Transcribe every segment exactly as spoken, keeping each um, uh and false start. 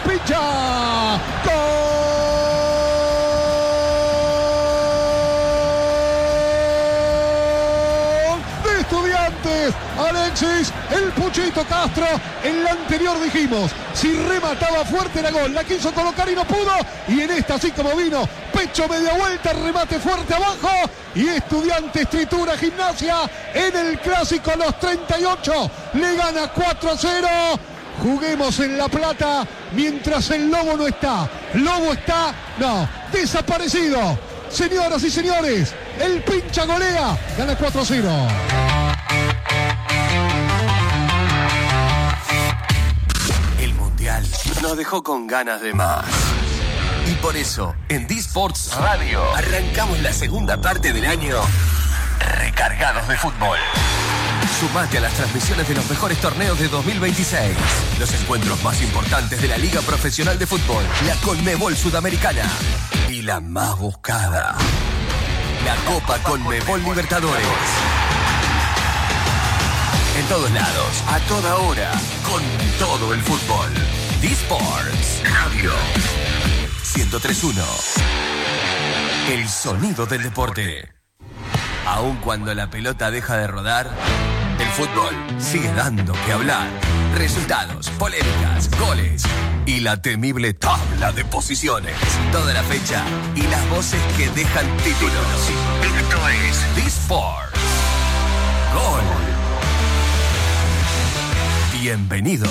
pincha. ¡Gol! De Estudiantes. Alexis, el Puchito Castro. En la anterior dijimos, si remataba fuerte era gol. La quiso colocar y no pudo. Y en esta, así como vino, pecho media vuelta, remate fuerte abajo. Y Estudiantes tritura Gimnasia en el clásico a los treinta y ocho. Le gana cuatro a cero. Juguemos en La Plata mientras el Lobo no está. Lobo está, no, desaparecido. Señoras y señores, el pincha golea. Gana cuatro a cero. Nos dejó con ganas de más. Y por eso, en D-Sports Radio, arrancamos la segunda parte del año recargados de fútbol. Sumate a las transmisiones de los mejores torneos de dos mil veintiséis. Los encuentros más importantes de la Liga Profesional de Fútbol, la Conmebol Sudamericana y la más buscada, la Copa Conmebol Libertadores. En todos lados, a toda hora, con todo el fútbol. D-Sports Radio ciento tres punto uno. El sonido del deporte. Aun cuando la pelota deja de rodar, el fútbol sigue dando que hablar. Resultados, polémicas, goles y la temible tabla de posiciones. Toda la fecha y las voces que dejan títulos. Esto es D-Sports. Gol. Bienvenidos.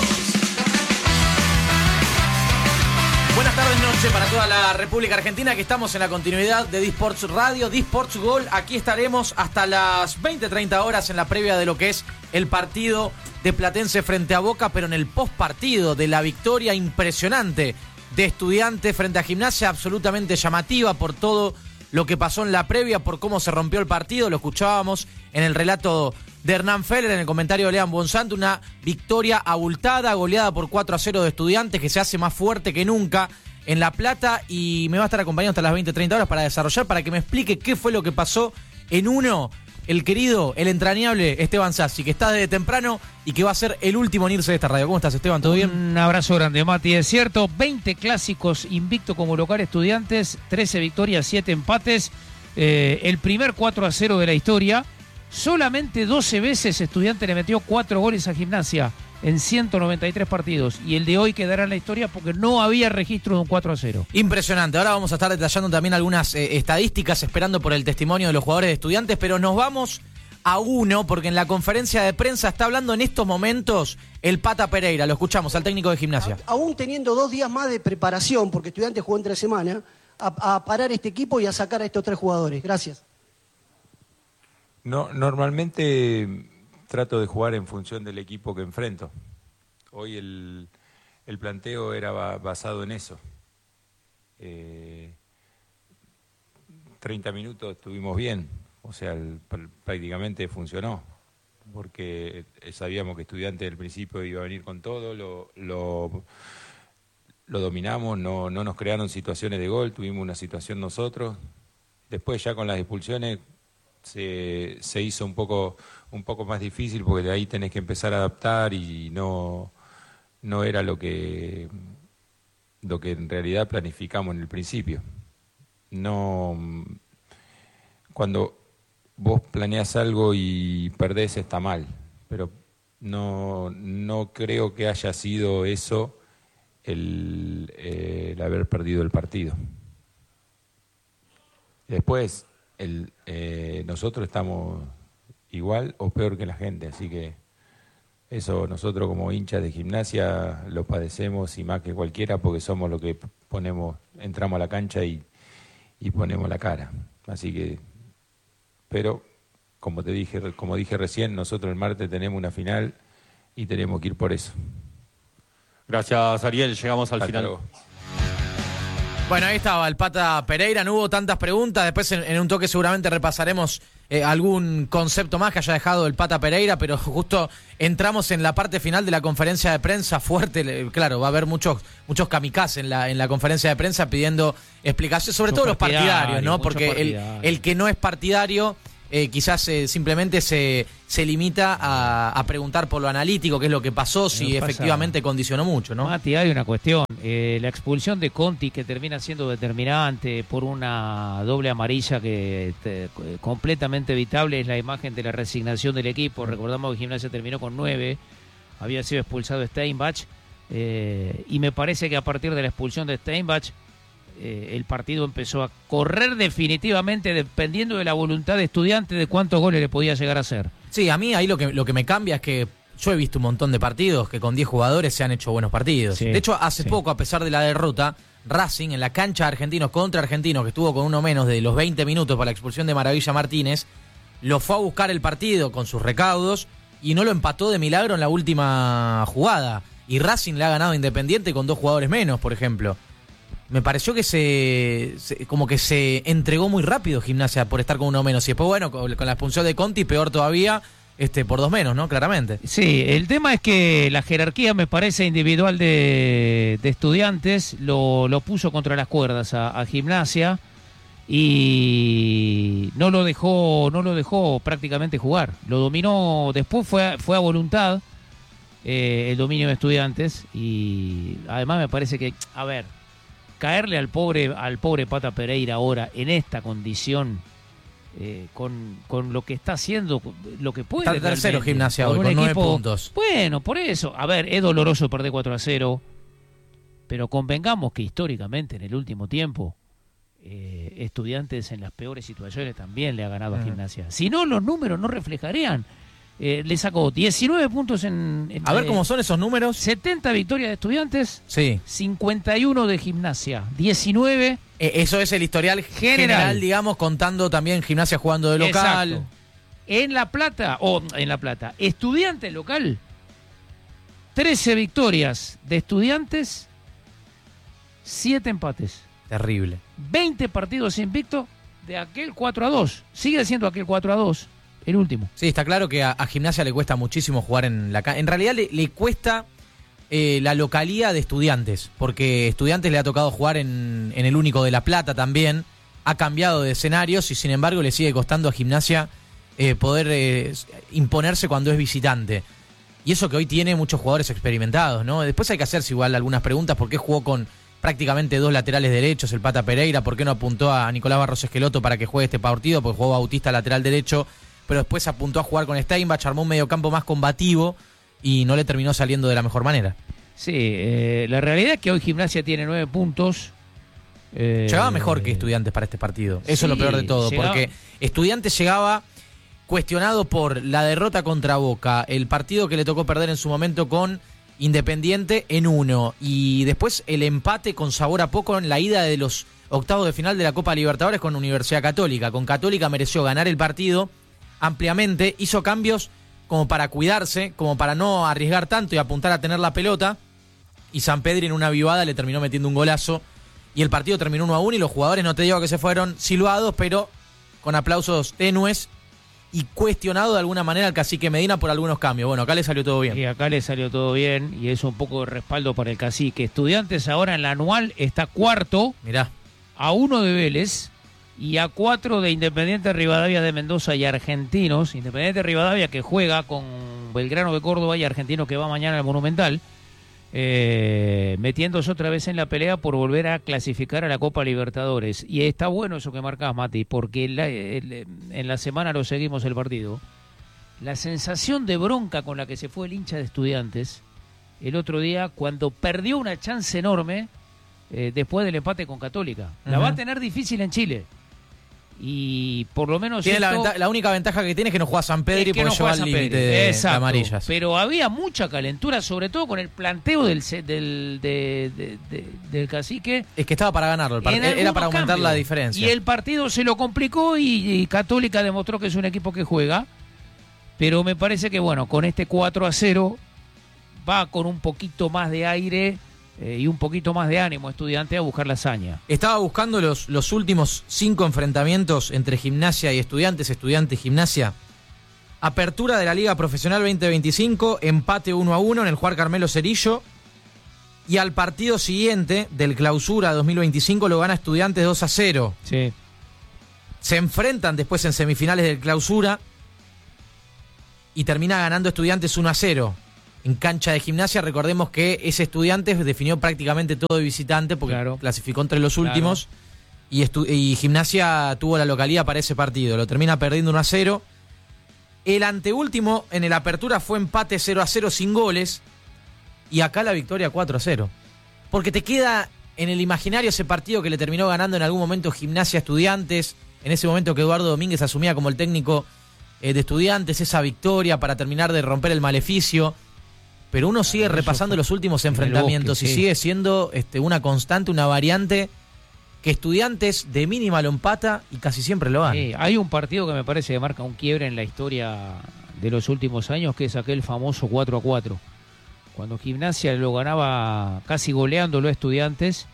Buenas tardes, noche para toda la República Argentina, que estamos en la continuidad de D-Sports Radio, D-Sports Gol. Aquí estaremos hasta las veinte treinta horas en la previa de lo que es el partido de Platense frente a Boca, pero en el postpartido de la victoria impresionante de Estudiantes frente a Gimnasia, absolutamente llamativa por todo lo que pasó en la previa, por cómo se rompió el partido. Lo escuchábamos en el relato de Hernán Feller, en el comentario de Lean Bonsanto, una victoria abultada, goleada por cuatro a cero de Estudiantes, que se hace más fuerte que nunca en La Plata, y me va a estar acompañando hasta las veinte treinta horas para desarrollar, para que me explique qué fue lo que pasó en uno, el querido, el entrañable Esteban Sassi, que está desde temprano y que va a ser el último en irse de esta radio. ¿Cómo estás, Esteban? ¿Todo bien? Un abrazo grande, Mati. Es cierto, veinte clásicos invicto como local Estudiantes, trece victorias, siete empates, eh, el primer cuatro a cero de la historia. Solamente doce veces Estudiantes le metió cuatro goles a Gimnasia en ciento noventa y tres partidos, y el de hoy quedará en la historia porque no había registro de un cuatro a cero. Impresionante. Ahora vamos a estar detallando también algunas eh, estadísticas, esperando por el testimonio de los jugadores de Estudiantes, pero nos vamos a uno, porque en la conferencia de prensa está hablando en estos momentos el Pata Pereira. Lo escuchamos, al técnico de Gimnasia. A, aún teniendo dos días más de preparación, porque Estudiantes jugó en tres semanas, a, a parar este equipo y a sacar a estos tres jugadores. Gracias. No, normalmente trato de jugar en función del equipo que enfrento. Hoy el, el planteo era basado en eso. Eh, treinta minutos estuvimos bien, o sea, el, prácticamente funcionó, porque sabíamos que Estudiantes del principio iba a venir con todo, lo, lo, lo dominamos, no, no nos crearon situaciones de gol, tuvimos una situación nosotros. Después ya con las expulsiones Se, se hizo un poco un poco más difícil, porque de ahí tenés que empezar a adaptar, y no no era lo que lo que en realidad planificamos en el principio. No, cuando vos planeás algo y perdés está mal, pero no no creo que haya sido eso el, el haber perdido el partido. Después El, eh, nosotros estamos igual o peor que la gente, así que eso nosotros como hinchas de Gimnasia lo padecemos, y más que cualquiera, porque somos los que ponemos, entramos a la cancha y, y ponemos la cara. Así que, pero como te dije, como dije recién, nosotros el martes tenemos una final y tenemos que ir por eso. Gracias, Ariel, llegamos al Hasta final. luego. Bueno, ahí estaba el Pata Pereira, no hubo tantas preguntas, después en, en un toque seguramente repasaremos eh, algún concepto más que haya dejado el Pata Pereira, pero justo entramos en la parte final de la conferencia de prensa fuerte. Claro, va a haber muchos muchos kamikazes en la, en la conferencia de prensa pidiendo explicaciones, sobre todo los partidarios, ¿no? Porque el, el que no es partidario eh, quizás eh, simplemente se, se limita a, a preguntar por lo analítico, qué es lo que pasó, si pasa, efectivamente condicionó mucho, ¿no? Mati, hay una cuestión. Eh, la expulsión de Conti, que termina siendo determinante por una doble amarilla que este, completamente evitable, es la imagen de la resignación del equipo. Recordamos que Gimnasia terminó con nueve, había sido expulsado Steinbach, eh, y me parece que a partir de la expulsión de Steinbach, Eh, el partido empezó a correr definitivamente dependiendo de la voluntad de Estudiantes de cuántos goles le podía llegar a hacer. Sí, a mí ahí lo que, lo que me cambia es que yo he visto un montón de partidos que con diez jugadores se han hecho buenos partidos. Sí, de hecho, hace sí. poco, a pesar de la derrota, Racing en la cancha de Argentinos contra Argentinos, que estuvo con uno menos de los veinte minutos para la expulsión de Maravilla Martínez, lo fue a buscar el partido con sus recaudos y no lo empató de milagro en la última jugada. Y Racing le ha ganado a Independiente con dos jugadores menos, por ejemplo. Me pareció que se, se como que se entregó muy rápido Gimnasia por estar con uno menos. Y después, bueno, con, con la expulsión de Conti, peor todavía, este por dos menos, ¿no? Claramente. Sí, el tema es que la jerarquía, me parece, individual de, de Estudiantes lo, lo puso contra las cuerdas a, a Gimnasia y no lo dejó no lo dejó prácticamente jugar. Lo dominó, después fue, fue a voluntad eh, el dominio de Estudiantes y además me parece que, a ver, caerle al pobre al pobre Pata Pereira ahora en esta condición, eh, con, con lo que está haciendo, lo que puede. Está tercero Gimnasia hoy, con con nueve equipo, puntos. Bueno, por eso, a ver, es doloroso perder cuatro a cero, pero convengamos que históricamente en el último tiempo eh, Estudiantes en las peores situaciones también le ha ganado a Gimnasia. Si no, los números no reflejarían. Eh, le sacó diecinueve puntos en, en A ver eh, cómo son esos números. setenta victorias de Estudiantes, Sí. cincuenta y uno de Gimnasia, diecinueve. Eh, eso es el historial general, General. digamos, contando también Gimnasia jugando de local. Exacto. En La Plata, o en La Plata, Estudiantes local, trece victorias de Estudiantes, siete empates, Terrible. veinte partidos invictos de aquel cuatro a dos. Sigue siendo aquel cuatro a dos. El último. Sí, está claro que a, a Gimnasia le cuesta muchísimo jugar en la cancha. En realidad le, le cuesta eh, la localía de Estudiantes, porque Estudiantes le ha tocado jugar en, en el único de La Plata también. Ha cambiado de escenarios y sin embargo le sigue costando a Gimnasia eh, poder eh, imponerse cuando es visitante. Y eso que hoy tiene muchos jugadores experimentados, ¿no? Después hay que hacerse igual algunas preguntas. ¿Por qué jugó con prácticamente dos laterales derechos el Pata Pereira? ¿Por qué no apuntó a Nicolás Barros Esqueloto para que juegue este partido? Porque jugó Bautista lateral derecho, pero después apuntó a jugar con Steinbach, armó un mediocampo más combativo y no le terminó saliendo de la mejor manera. Sí, eh, la realidad es que hoy Gimnasia tiene nueve puntos. Eh, llegaba mejor que Estudiantes para este partido. Eso sí, es lo peor de todo, llegaba... porque Estudiantes llegaba cuestionado por la derrota contra Boca, el partido que le tocó perder en su momento con Independiente en uno, y después el empate con sabor a poco en la ida de los octavos de final de la Copa Libertadores con Universidad Católica. Con Católica mereció ganar el partido ampliamente, hizo cambios como para cuidarse, como para no arriesgar tanto y apuntar a tener la pelota, y San Pedro en una vivada le terminó metiendo un golazo y el partido terminó uno a uno y los jugadores, no te digo que se fueron silbados, pero con aplausos tenues y cuestionado de alguna manera al Cacique Medina por algunos cambios. Bueno, acá le salió todo bien. Y acá le salió todo bien y es un poco de respaldo para el Cacique. Estudiantes ahora en la anual está cuarto, Mirá, a uno de Vélez y a cuatro de Independiente Rivadavia de Mendoza y Argentinos. Independiente Rivadavia que juega con Belgrano de Córdoba y Argentinos que va mañana al Monumental, eh, metiéndose otra vez en la pelea por volver a clasificar a la Copa Libertadores. Y está bueno eso que marcás, Mati, porque la, el, en la semana lo seguimos el partido. La sensación de bronca con la que se fue el hincha de Estudiantes el otro día cuando perdió una chance enorme eh, después del empate con Católica. La uh-huh. va a tener difícil en Chile. Y por lo menos tiene esto, la, venta- la única ventaja que tiene es que no juega San Pedro es y que puede no llevar juega al San límite Pedro. de, de Exacto. amarillas. Pero había mucha calentura, sobre todo con el planteo del del, de, de, de, del Cacique. Es que estaba para ganarlo, el part- En era algunos para aumentar cambios. la diferencia. Y el partido se lo complicó y, y Católica demostró que es un equipo que juega. Pero me parece que, bueno, con este cuatro a cero va con un poquito más de aire eh, y un poquito más de ánimo Estudiante a buscar la hazaña. Estaba buscando los, los últimos cinco enfrentamientos entre Gimnasia y Estudiantes, Estudiantes y Gimnasia. Apertura de la Liga Profesional veinte veinticinco, empate uno a uno en el Juan Carmelo Cerillo. Y al partido siguiente del Clausura dos mil veinticinco lo gana Estudiantes dos a cero. Sí. Se enfrentan después en semifinales del Clausura y termina ganando Estudiantes uno a cero. En cancha de Gimnasia, recordemos que ese Estudiantes definió prácticamente todo de visitante porque claro. clasificó entre los últimos claro. y, estu- y Gimnasia tuvo la localía para ese partido. Lo termina perdiendo uno a cero. El anteúltimo en el Apertura fue empate cero a cero sin goles y acá la victoria cuatro a cero. Porque te queda en el imaginario ese partido que le terminó ganando en algún momento Gimnasia a Estudiantes, en ese momento que Eduardo Domínguez asumía como el técnico eh, de Estudiantes, esa victoria para terminar de romper el maleficio. Pero uno sigue repasando los últimos enfrentamientos y sigue siendo este, una constante, una variante que Estudiantes de mínima lo empata y casi siempre lo gana. Sí, hay un partido que me parece que marca un quiebre en la historia de los últimos años, que es aquel famoso cuatro a cuatro. Cuando Gimnasia lo ganaba casi goleándolo a Estudiantes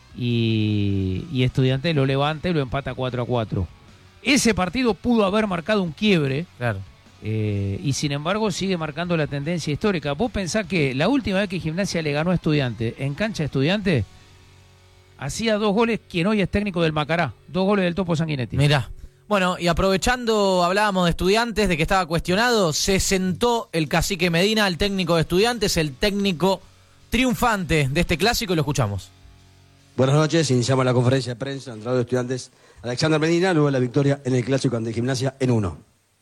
y, y Estudiantes lo levanta y lo empata cuatro a cuatro. Ese partido pudo haber marcado un quiebre. Claro. Eh, y sin embargo sigue marcando la tendencia histórica. Vos pensás que la última vez que Gimnasia le ganó a Estudiantes en cancha de Estudiantes hacía dos goles quien hoy es técnico del Macará, dos goles del Topo Sanguinetti. Mirá, bueno, y aprovechando, hablábamos de Estudiantes, de que estaba cuestionado, se sentó el cacique Medina, el técnico de Estudiantes, el técnico triunfante de este clásico, y lo escuchamos. Buenas noches, iniciamos la conferencia de prensa, entrado de Estudiantes, Alexander Medina, luego de la victoria en el clásico ante Gimnasia en uno.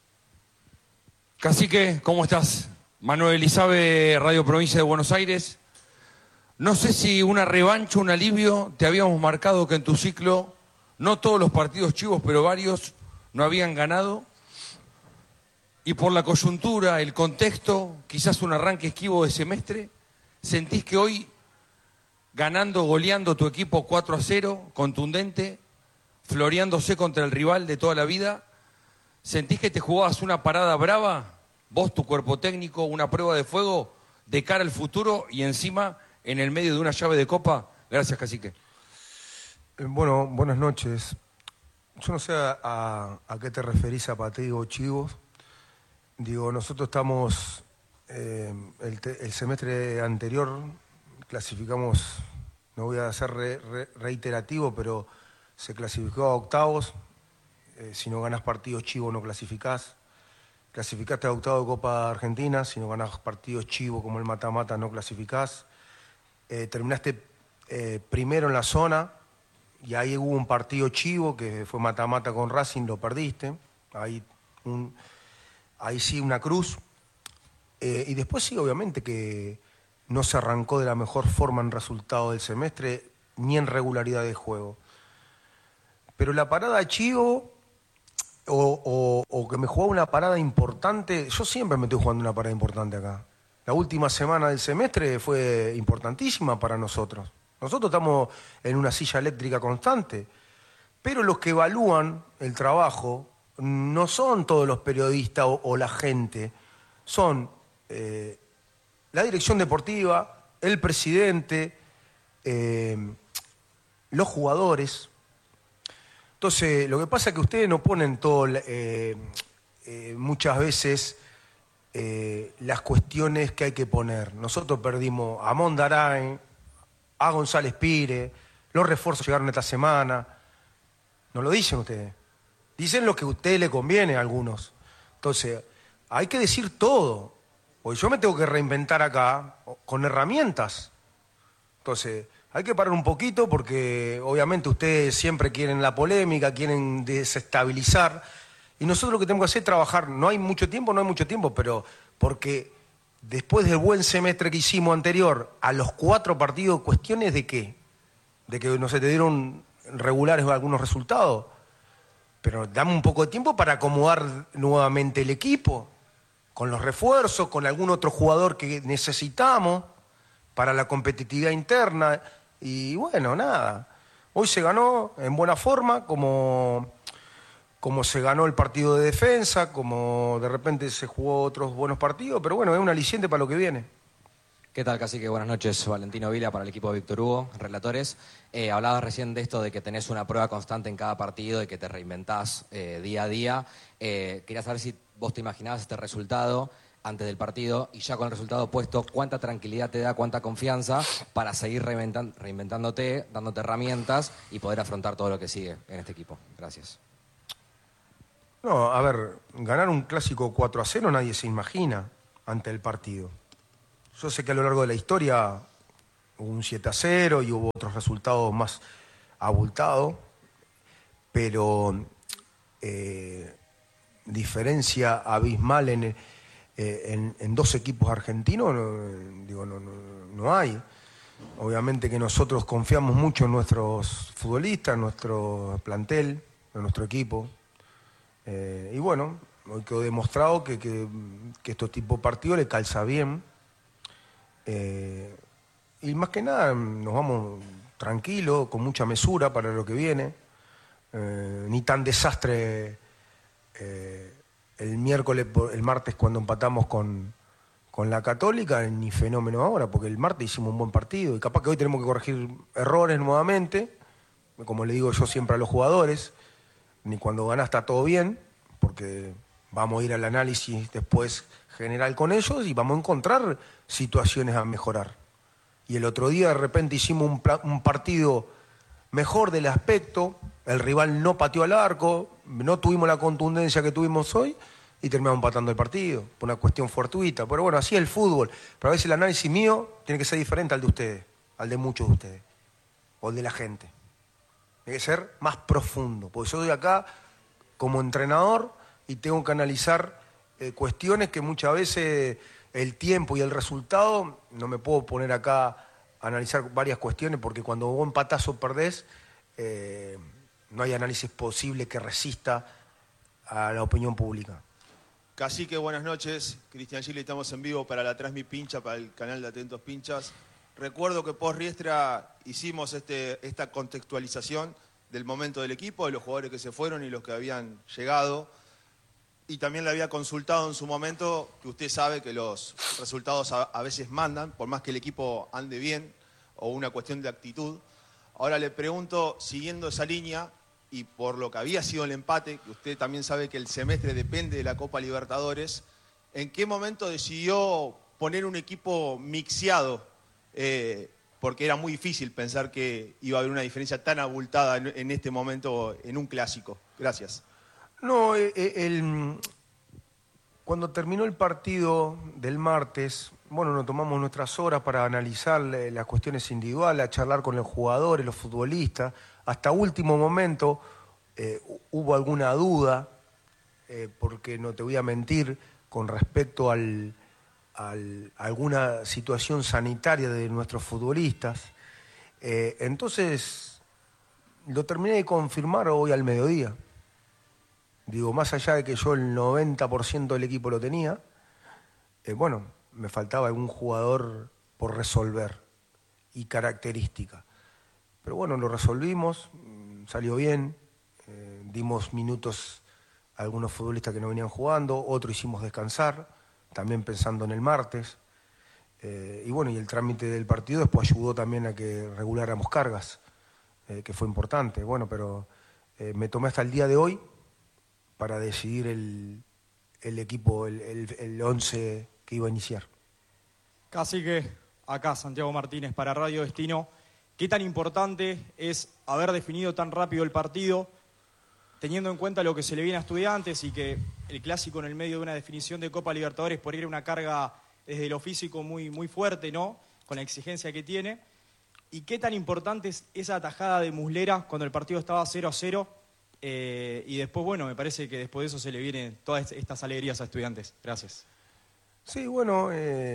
Cacique, ¿cómo estás? Manuel Elizabe, Radio Provincia de Buenos Aires. No sé si una revancha, un alivio, te habíamos marcado que en tu ciclo, no todos los partidos chivos, pero varios, no habían ganado. Y por la coyuntura, el contexto, quizás un arranque esquivo de semestre, ¿sentís que hoy, ganando, goleando tu equipo cuatro a cero, contundente, floreándose contra el rival de toda la vida, ¿sentís que te jugabas una parada brava, vos, tu cuerpo técnico, una prueba de fuego de cara al futuro y encima en el medio de una llave de copa? Gracias, cacique. Eh, bueno, buenas noches. Yo no sé a, a, a qué te referís a pateo o chivos. Digo, nosotros estamos, eh, el, te, el semestre anterior clasificamos, no voy a ser re, re, reiterativo, pero se clasificó a octavos. Eh, si no ganás partidos chivos no clasificás. Clasificaste a octavo de Copa Argentina, si no ganás partidos chivos como el mata-mata no clasificás. Eh, terminaste eh, primero en la zona y ahí hubo un partido chivo que fue mata-mata con Racing, lo perdiste. Ahí, un, ahí sí una cruz. Eh, y después sí, obviamente que no se arrancó de la mejor forma en resultado del semestre ni en regularidad de juego. Pero la parada chivo... O, o, o que me jugaba una parada importante, yo siempre me estoy jugando una parada importante acá. La última semana del semestre fue importantísima para nosotros. Nosotros estamos en una silla eléctrica constante, pero los que evalúan el trabajo no son todos los periodistas o, o la gente, son eh, la dirección deportiva, el presidente, eh, los jugadores. Entonces, lo que pasa es que ustedes no ponen todo, eh, eh, muchas veces eh, las cuestiones que hay que poner. Nosotros perdimos a Mondarain, a González Pire, los refuerzos llegaron esta semana. No lo dicen ustedes. Dicen lo que a ustedes les conviene a algunos. Entonces, hay que decir todo. Porque yo me tengo que reinventar acá con herramientas. Entonces... hay que parar un poquito porque obviamente ustedes siempre quieren la polémica, quieren desestabilizar. Y nosotros lo que tenemos que hacer es trabajar. No hay mucho tiempo, no hay mucho tiempo, pero porque después del buen semestre que hicimos anterior, a los cuatro partidos, ¿cuestiones de qué? De que no se te dieron regulares algunos resultados. Pero dame un poco de tiempo para acomodar nuevamente el equipo, con los refuerzos, con algún otro jugador que necesitamos para la competitividad interna. Y bueno, nada, hoy se ganó en buena forma, como, como se ganó el partido de defensa, como de repente se jugó otros buenos partidos, pero bueno, es un aliciente para lo que viene. ¿Qué tal, cacique? Buenas noches, Valentino Vila para el equipo de Víctor Hugo, relatores. Eh, hablabas recién de esto de que tenés una prueba constante en cada partido y que te reinventás eh, día a día. Eh, quería saber si vos te imaginabas este resultado antes del partido y ya con el resultado puesto, ¿cuánta tranquilidad te da, cuánta confianza para seguir reinventan, reinventándote, dándote herramientas y poder afrontar todo lo que sigue en este equipo? Gracias. No, a ver, ganar un clásico cuatro a cero nadie se imagina ante el partido. Yo sé que a lo largo de la historia hubo un siete a cero y hubo otros resultados más abultados, pero eh, diferencia abismal en, eh, en, en dos equipos argentinos, no, digo, no, no, no hay. Obviamente que nosotros confiamos mucho en nuestros futbolistas, en nuestro plantel, en nuestro equipo. Eh, y bueno, hoy quedó demostrado que, que, que estos tipos de partidos le calza bien. Eh, y más que nada nos vamos tranquilos, con mucha mesura para lo que viene. Eh, ni tan desastre eh, el miércoles, el martes cuando empatamos con, con la Católica, ni fenómeno ahora, porque el martes hicimos un buen partido y capaz que hoy tenemos que corregir errores nuevamente, como le digo yo siempre a los jugadores, ni cuando ganás está todo bien, porque vamos a ir al análisis después general con ellos y vamos a encontrar situaciones a mejorar. Y el otro día de repente hicimos un, un partido mejor del aspecto, el rival no pateó al arco, no tuvimos la contundencia que tuvimos hoy y terminamos empatando el partido, por una cuestión fortuita. Pero bueno, así es el fútbol. Pero a veces el análisis mío tiene que ser diferente al de ustedes, al de muchos de ustedes, o el de la gente. Tiene que ser más profundo, porque yo estoy acá como entrenador y tengo que analizar eh, cuestiones que muchas veces el tiempo y el resultado, no me puedo poner acá a analizar varias cuestiones, porque cuando vos empatás o perdés, eh, no hay análisis posible que resista a la opinión pública. Cacique, buenas noches. Cristian Gili, estamos en vivo para la Transmi Pincha, para el canal de Atentos Pinchas. Recuerdo que post Riestra hicimos este, esta contextualización del momento del equipo, de los jugadores que se fueron y los que habían llegado. Y también le había consultado en su momento, que usted sabe que los resultados a, a veces mandan, por más que el equipo ande bien, o una cuestión de actitud. Ahora le pregunto, siguiendo esa línea, y por lo que había sido el empate, que usted también sabe que el semestre depende de la Copa Libertadores, ¿en qué momento decidió poner un equipo mixeado? Eh, porque era muy difícil pensar que iba a haber una diferencia tan abultada en, en este momento en un clásico. Gracias. No, el, el, cuando terminó el partido del martes, bueno, nos tomamos nuestras horas para analizar las cuestiones individuales, a charlar con los jugadores, los futbolistas. Hasta último momento eh, hubo alguna duda, eh, porque no te voy a mentir, con respecto al, al, a alguna situación sanitaria de nuestros futbolistas. Eh, entonces, lo terminé de confirmar hoy al mediodía. Digo, más allá de que yo el noventa por ciento del equipo lo tenía, eh, bueno, me faltaba algún jugador por resolver y característica. Pero bueno, lo resolvimos, salió bien, eh, dimos minutos a algunos futbolistas que no venían jugando, otro hicimos descansar, también pensando en el martes. Eh, y bueno, y el trámite del partido después ayudó también a que reguláramos cargas, eh, que fue importante. Bueno, pero eh, me tomé hasta el día de hoy para decidir el, el equipo, el, el, el once que iba a iniciar. Cacique, acá Santiago Martínez para Radio Destino. ¿Qué tan importante es haber definido tan rápido el partido, teniendo en cuenta lo que se le viene a Estudiantes y que el clásico en el medio de una definición de Copa Libertadores por ir a una carga desde lo físico muy, muy fuerte, ¿no? Con la exigencia que tiene? ¿Y qué tan importante es esa atajada de Muslera cuando el partido estaba cero a cero? Eh, y después, bueno, me parece que después de eso se le vienen todas estas alegrías a Estudiantes. Gracias. Sí, bueno, eh,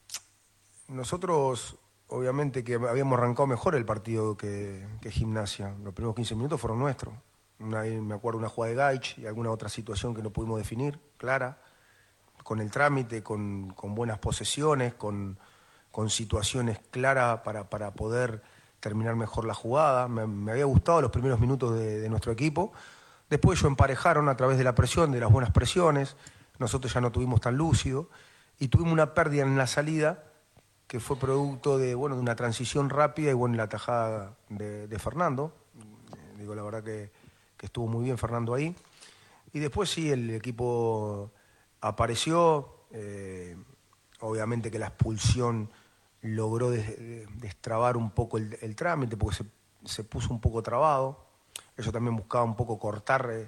nosotros obviamente que habíamos arrancado mejor el partido que, que Gimnasia. Los primeros quince minutos fueron nuestros. Una, me acuerdo una jugada de Gaich y alguna otra situación que no pudimos definir, clara, con el trámite, con, con buenas posesiones, con, con situaciones claras para, para poder terminar mejor la jugada. Me, me había gustado los primeros minutos de, de nuestro equipo. Después ellos emparejaron a través de la presión, de las buenas presiones. Nosotros ya no tuvimos tan lúcido y tuvimos una pérdida en la salida que fue producto de, bueno, de una transición rápida y bueno, la tajada de, de Fernando. Eh, digo, la verdad que, que estuvo muy bien Fernando ahí. Y después sí, el equipo apareció. Eh, obviamente que la expulsión logró des, de, destrabar un poco el, el trámite porque se, se puso un poco trabado. Ellos también buscaban un poco cortar eh,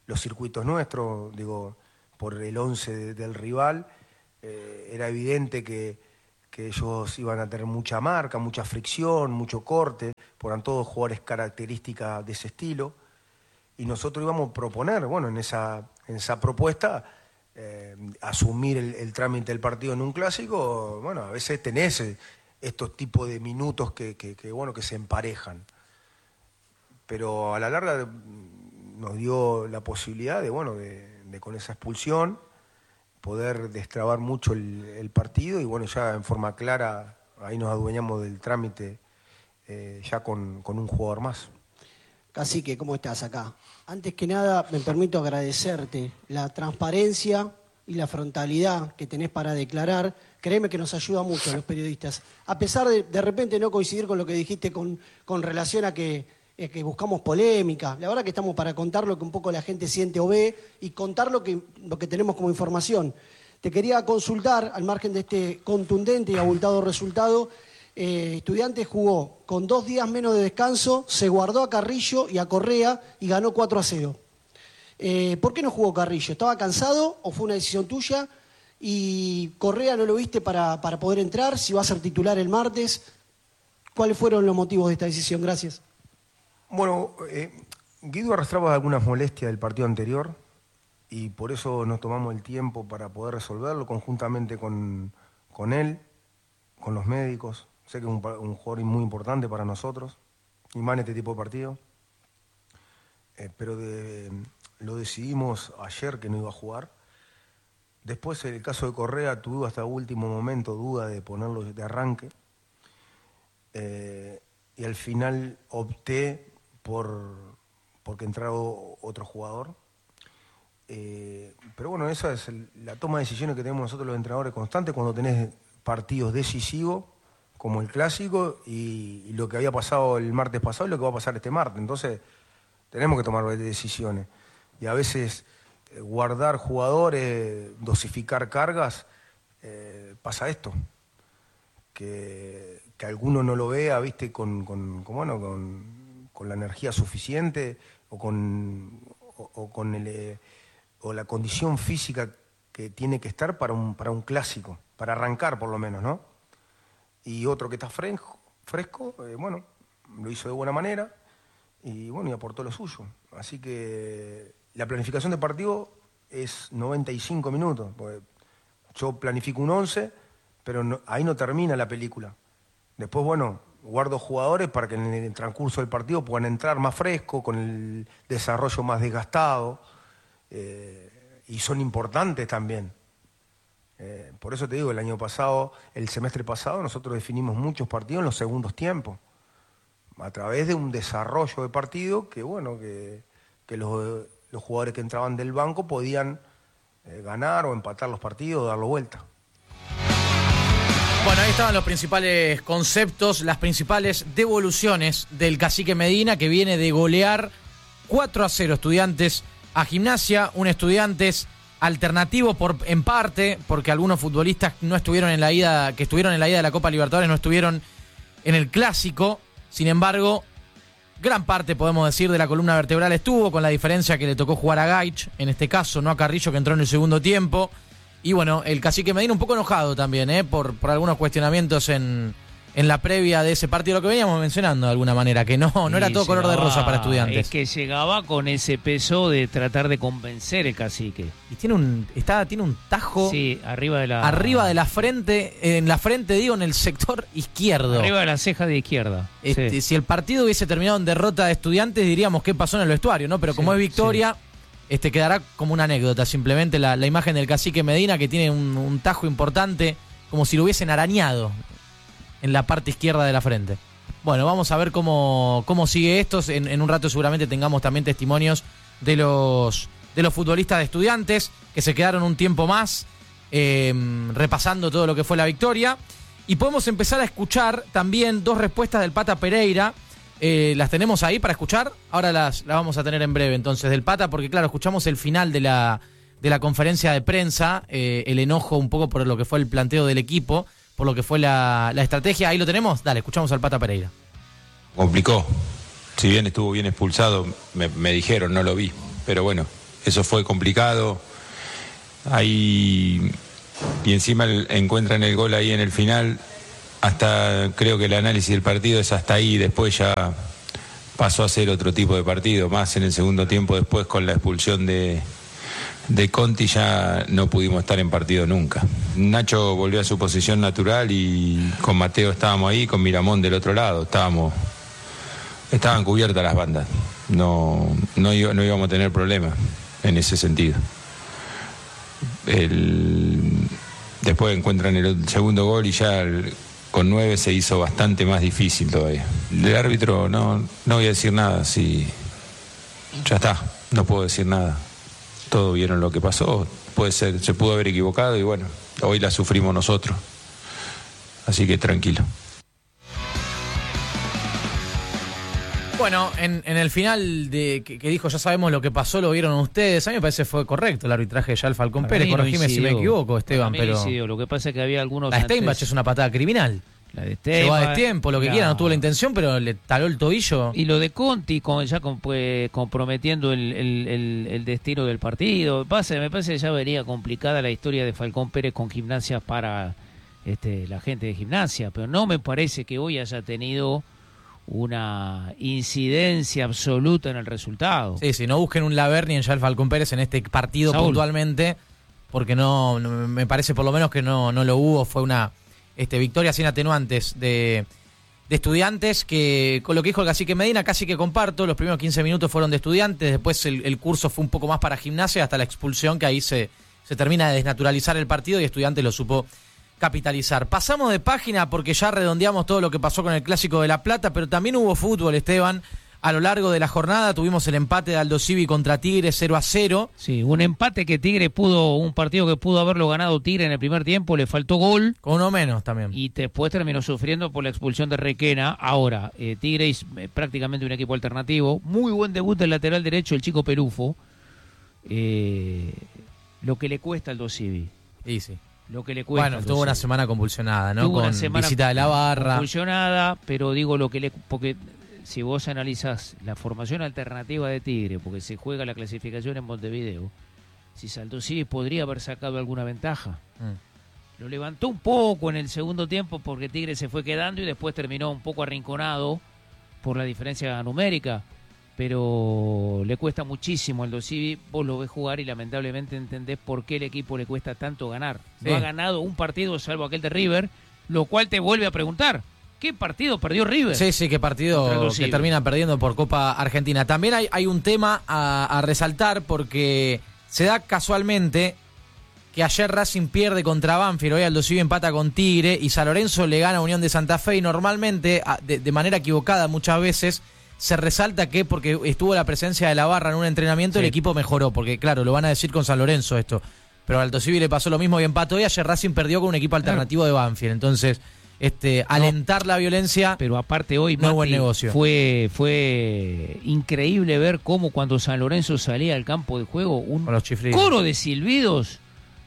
los circuitos nuestros, digo, por el once de, del rival, eh, era evidente que, que ellos iban a tener mucha marca, mucha fricción, mucho corte, eran todos jugadores características de ese estilo, y nosotros íbamos a proponer, bueno, en esa, en esa propuesta, eh, asumir el, el trámite del partido en un clásico. Bueno, a veces tenés estos tipos de minutos que, que, que, bueno, que se emparejan. Pero a la larga nos dio la posibilidad de, bueno, de, de con esa expulsión poder destrabar mucho el, el partido, y bueno, ya en forma clara ahí nos adueñamos del trámite eh, ya con, con un jugador más. Cacique, ¿cómo estás acá? Antes que nada, me permito agradecerte la transparencia y la frontalidad que tenés para declarar. Créeme que nos ayuda mucho a los periodistas. A pesar de de repente no coincidir con lo que dijiste con, con relación a que, eh, que buscamos polémica, la verdad que estamos para contar lo que un poco la gente siente o ve y contar lo que, lo que tenemos como información. Te quería consultar, al margen de este contundente y abultado resultado, Eh, Estudiantes jugó con dos días menos de descanso, se guardó a Carrillo y a Correa y ganó cuatro a cero. Eh, ¿Por qué no jugó Carrillo? ¿Estaba cansado o fue una decisión tuya? Y Correa no lo viste para, para poder entrar, si va a ser titular el martes. ¿Cuáles fueron los motivos de esta decisión? Gracias. Bueno, eh, Guido arrastraba algunas molestias del partido anterior y por eso nos tomamos el tiempo para poder resolverlo conjuntamente con, con él, con los médicos. Sé que es un, un jugador muy importante para nosotros, y más en este tipo de partido. Eh, pero de, lo decidimos ayer que no iba a jugar. Después, en el caso de Correa, tuve hasta el último momento duda de ponerlo de arranque. Eh, y al final opté por porque entrara otro jugador. Eh, pero bueno, esa es el, la toma de decisiones que tenemos nosotros los entrenadores constantes cuando tenés partidos decisivos como el clásico y, y lo que había pasado el martes pasado y lo que va a pasar este martes. Entonces tenemos que tomar decisiones y a veces eh, guardar jugadores, dosificar cargas, eh, pasa esto, que, que alguno no lo vea, viste, con, con, con, bueno, con, con la energía suficiente o con, o, o con el, eh, o la condición física que tiene que estar para un, para un clásico, para arrancar por lo menos, ¿no? Y otro que está fresco, fresco eh, bueno, lo hizo de buena manera y bueno, y aportó lo suyo. Así que la planificación de partido es noventa y cinco minutos. Porque yo planifico un once, pero no, ahí no termina la película. Después, bueno, guardo jugadores para que en el transcurso del partido puedan entrar más fresco, con el desarrollo más desgastado, eh, y son importantes también. Eh, por eso te digo, el año pasado, el semestre pasado, nosotros definimos muchos partidos en los segundos tiempos, a través de un desarrollo de partido que, bueno, que, que los, los jugadores que entraban del banco podían eh, ganar o empatar los partidos o darlo vuelta. Bueno, ahí estaban los principales conceptos, las principales devoluciones del Cacique Medina, que viene de golear cuatro a cero Estudiantes a Gimnasia, un Estudiantes alternativo por, en parte, porque algunos futbolistas no estuvieron en la ida, que estuvieron en la ida de la Copa Libertadores, no estuvieron en el Clásico. Sin embargo, gran parte, podemos decir, de la columna vertebral estuvo, con la diferencia que le tocó jugar a Gaich, en este caso, no a Carrillo, que entró en el segundo tiempo. Y bueno, el Cacique Medina un poco enojado también, ¿eh? por, por algunos cuestionamientos en, en la previa de ese partido, lo que veníamos mencionando de alguna manera, que no, no era todo color de rosa para Estudiantes. Es que llegaba con ese peso de tratar de convencer el Cacique. Y tiene un, está, tiene un tajo. Sí, arriba de la... Arriba de la frente, en la frente digo, en el sector izquierdo. Arriba de la ceja de izquierda. Este, sí. Si el partido hubiese terminado en derrota de Estudiantes, diríamos qué pasó en el vestuario, ¿no? Pero como sí, es victoria... Sí. Este quedará como una anécdota simplemente la, la imagen del Cacique Medina, que tiene un, un tajo importante, como si lo hubiesen arañado en la parte izquierda de la frente. Bueno, vamos a ver cómo, cómo sigue esto. En, en un rato seguramente tengamos también testimonios de los, de los futbolistas de Estudiantes que se quedaron un tiempo más eh, repasando todo lo que fue la victoria. Y podemos empezar a escuchar también dos respuestas del Pata Pereira. Eh, las tenemos ahí para escuchar. Ahora las, las vamos a tener en breve entonces del Pata, porque claro, escuchamos el final de la, de la conferencia de prensa, eh, el enojo un poco por lo que fue el planteo del equipo, por lo que fue la, la estrategia. Ahí lo tenemos, dale, escuchamos al Pata Pereira. Complicó, si bien estuvo bien expulsado, me, me dijeron, no lo vi, pero bueno, eso fue complicado. Ahí, y encima el, encuentran el gol ahí en el final. Hasta creo que el análisis del partido es hasta ahí, después ya pasó a ser otro tipo de partido, más en el segundo tiempo después con la expulsión de, de Conti ya no pudimos estar en partido nunca. Nacho volvió a su posición natural y con Mateo estábamos ahí, con Miramón del otro lado, estábamos, estaban cubiertas las bandas, no, no, no íbamos a tener problemas en ese sentido. El, después encuentran el segundo gol y ya el, con nueve se hizo bastante más difícil todavía. Del árbitro no, no voy a decir nada, si ya está, no puedo decir nada. Todos vieron lo que pasó, puede ser, se pudo haber equivocado y bueno, hoy la sufrimos nosotros. Así que tranquilo. Bueno, en, en el final de que, que dijo ya sabemos lo que pasó, lo vieron ustedes. A mí me parece fue correcto el arbitraje de Yal Falcón Para Pérez. mí no Corregime si me incidió. equivoco, Esteban. Para mí no Pero incidió. Lo que pasa es que había algunos. la Steinbach antes- es una patada criminal. La de Llegó a Steinbach, destiempo, lo que la- quiera, no tuvo la intención, pero le taló el tobillo. Y lo de Conti, con, ya con- pues, comprometiendo el, el- el- el destino del partido. Pasa, me parece que ya vería complicada la historia de Falcón Pérez con Gimnasia para este, la gente de Gimnasia, pero no me parece que hoy haya tenido una incidencia absoluta en el resultado. Sí, sí, no busquen un Laverni en Yal Falcón Pérez en este partido Saúl. puntualmente, porque no, no- me parece por lo menos que no, no lo hubo. Fue una este, victoria sin atenuantes de, de Estudiantes, que con lo que dijo el cacique Medina casi que comparto. Los primeros quince minutos fueron de Estudiantes, después el, el curso fue un poco más para Gimnasia hasta la expulsión, que ahí se, se termina de desnaturalizar el partido y Estudiantes lo supo capitalizar. Pasamos de página porque ya redondeamos todo lo que pasó con el Clásico de La Plata, pero también hubo fútbol, Esteban. A lo largo de la jornada tuvimos el empate de Aldo Civi contra Tigre cero a cero. Sí, un empate que Tigre pudo, un partido que pudo haberlo ganado Tigre en el primer tiempo, le faltó gol. Con uno menos también. Y después terminó sufriendo por la expulsión de Requena. Ahora, eh, Tigre es eh, prácticamente un equipo alternativo. Muy buen debut del lateral derecho, el chico Perufo. Eh, lo que le cuesta al Aldo Civi. Sí, sí. Lo que le cuesta. Bueno, tuvo una semana convulsionada, ¿no? Tuvo Con una semana visita de la barra. convulsionada, pero digo lo que le... Porque si vos analizás la formación alternativa de Tigre, porque se juega la clasificación en Montevideo, si Aldo Civi podría haber sacado alguna ventaja. Mm. Lo levantó un poco en el segundo tiempo porque Tigre se fue quedando y después terminó un poco arrinconado por la diferencia numérica, pero le cuesta muchísimo al Aldo Civi. Vos lo ves jugar y lamentablemente entendés por qué el equipo le cuesta tanto ganar. Sí. No ha ganado un partido salvo aquel de River, lo cual te vuelve a preguntar, ¿qué partido perdió River? Sí, sí, qué Contra partido Aldo que Civi. termina perdiendo por Copa Argentina. También hay, hay un tema a, a resaltar porque se da casualmente que ayer Racing pierde contra Banfield, hoy Aldo Civi empata con Tigre y San Lorenzo le gana a Unión de Santa Fe, y normalmente, a- de, de manera equivocada muchas veces, se resalta que porque estuvo la presencia de la barra en un entrenamiento, Sí. el equipo mejoró, porque claro, lo van a decir con San Lorenzo esto, pero a Aldo Civi le pasó lo mismo y empató, y ayer Racing perdió con un equipo alternativo de Banfield, entonces este alentar la violencia, pero aparte hoy no es buen Mati, negocio. fue fue increíble ver cómo cuando San Lorenzo salía al campo de juego un Con los chiflidos. coro de silbidos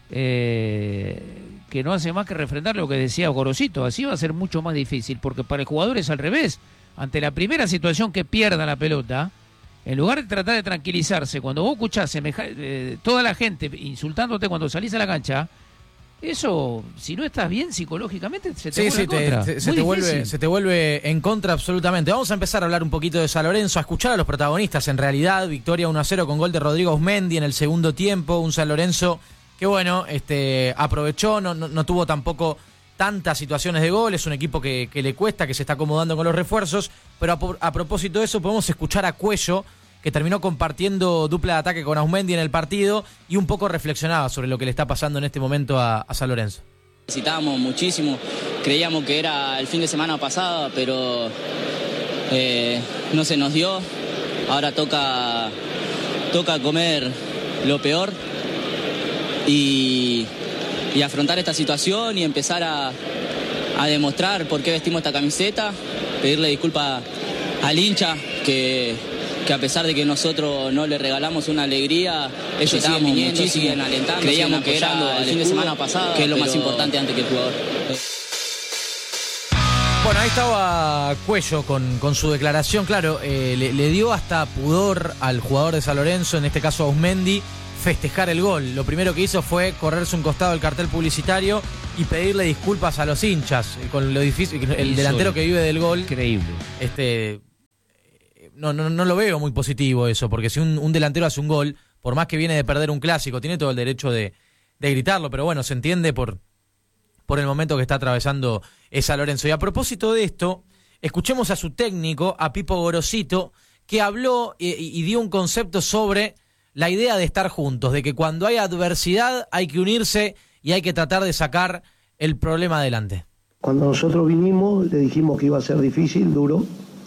eh, que no hace más que refrendar lo que decía Gorosito. Así va a ser mucho más difícil, porque para el jugador es al revés. Ante la primera situación que pierda la pelota, en lugar de tratar de tranquilizarse, cuando vos escuchás semeja- eh, toda la gente insultándote cuando salís a la cancha, eso, si no estás bien psicológicamente, se te Sí, vuelve sí, en te- contra. te- se, Muy te vuelve, difícil. se te vuelve en contra absolutamente. Vamos a empezar a hablar un poquito de San Lorenzo, a escuchar a los protagonistas. En realidad, victoria uno a cero con gol de Rodrigo Osmendi en el segundo tiempo. Un San Lorenzo que, bueno, este, aprovechó, no, no, no tuvo tampoco tantas situaciones de gol. Es un equipo que, que le cuesta, que se está acomodando con los refuerzos. Pero a, por- a propósito de eso, podemos escuchar a Cuello, que terminó compartiendo dupla de ataque con Osmendi en el partido y un poco reflexionaba sobre lo que le está pasando en este momento a, a San Lorenzo. Necesitábamos muchísimo, creíamos que era el fin de semana pasado, pero eh, no se nos dio. Ahora toca, toca comer lo peor y, y afrontar esta situación y empezar a, a demostrar por qué vestimos esta camiseta, pedirle disculpas al hincha que, que a pesar de que nosotros no le regalamos una alegría, ellos siguen viniendo, siguen alentando, creíamos que era el fin de semana pasado, que es lo más importante antes que el jugador. Bueno, ahí estaba Cuello con, con su declaración. Claro, eh, le, le dio hasta pudor al jugador de San Lorenzo, en este caso a Auzmendi, festejar el gol. Lo primero que hizo fue correrse un costado del cartel publicitario y pedirle disculpas a los hinchas con lo difícil. El delantero que vive del gol. Increíble. Este, no, no, no lo veo muy positivo eso, porque si un, un delantero hace un gol, por más que viene de perder un clásico, tiene todo el derecho de, de gritarlo, pero bueno, se entiende por, por el momento que está atravesando San Lorenzo. Y a propósito de esto, escuchemos a su técnico, a Pipo Gorosito, que habló y, y dio un concepto sobre la idea de estar juntos, de que cuando hay adversidad hay que unirse y hay que tratar de sacar el problema adelante. Cuando nosotros vinimos le dijimos que iba a ser difícil, duro.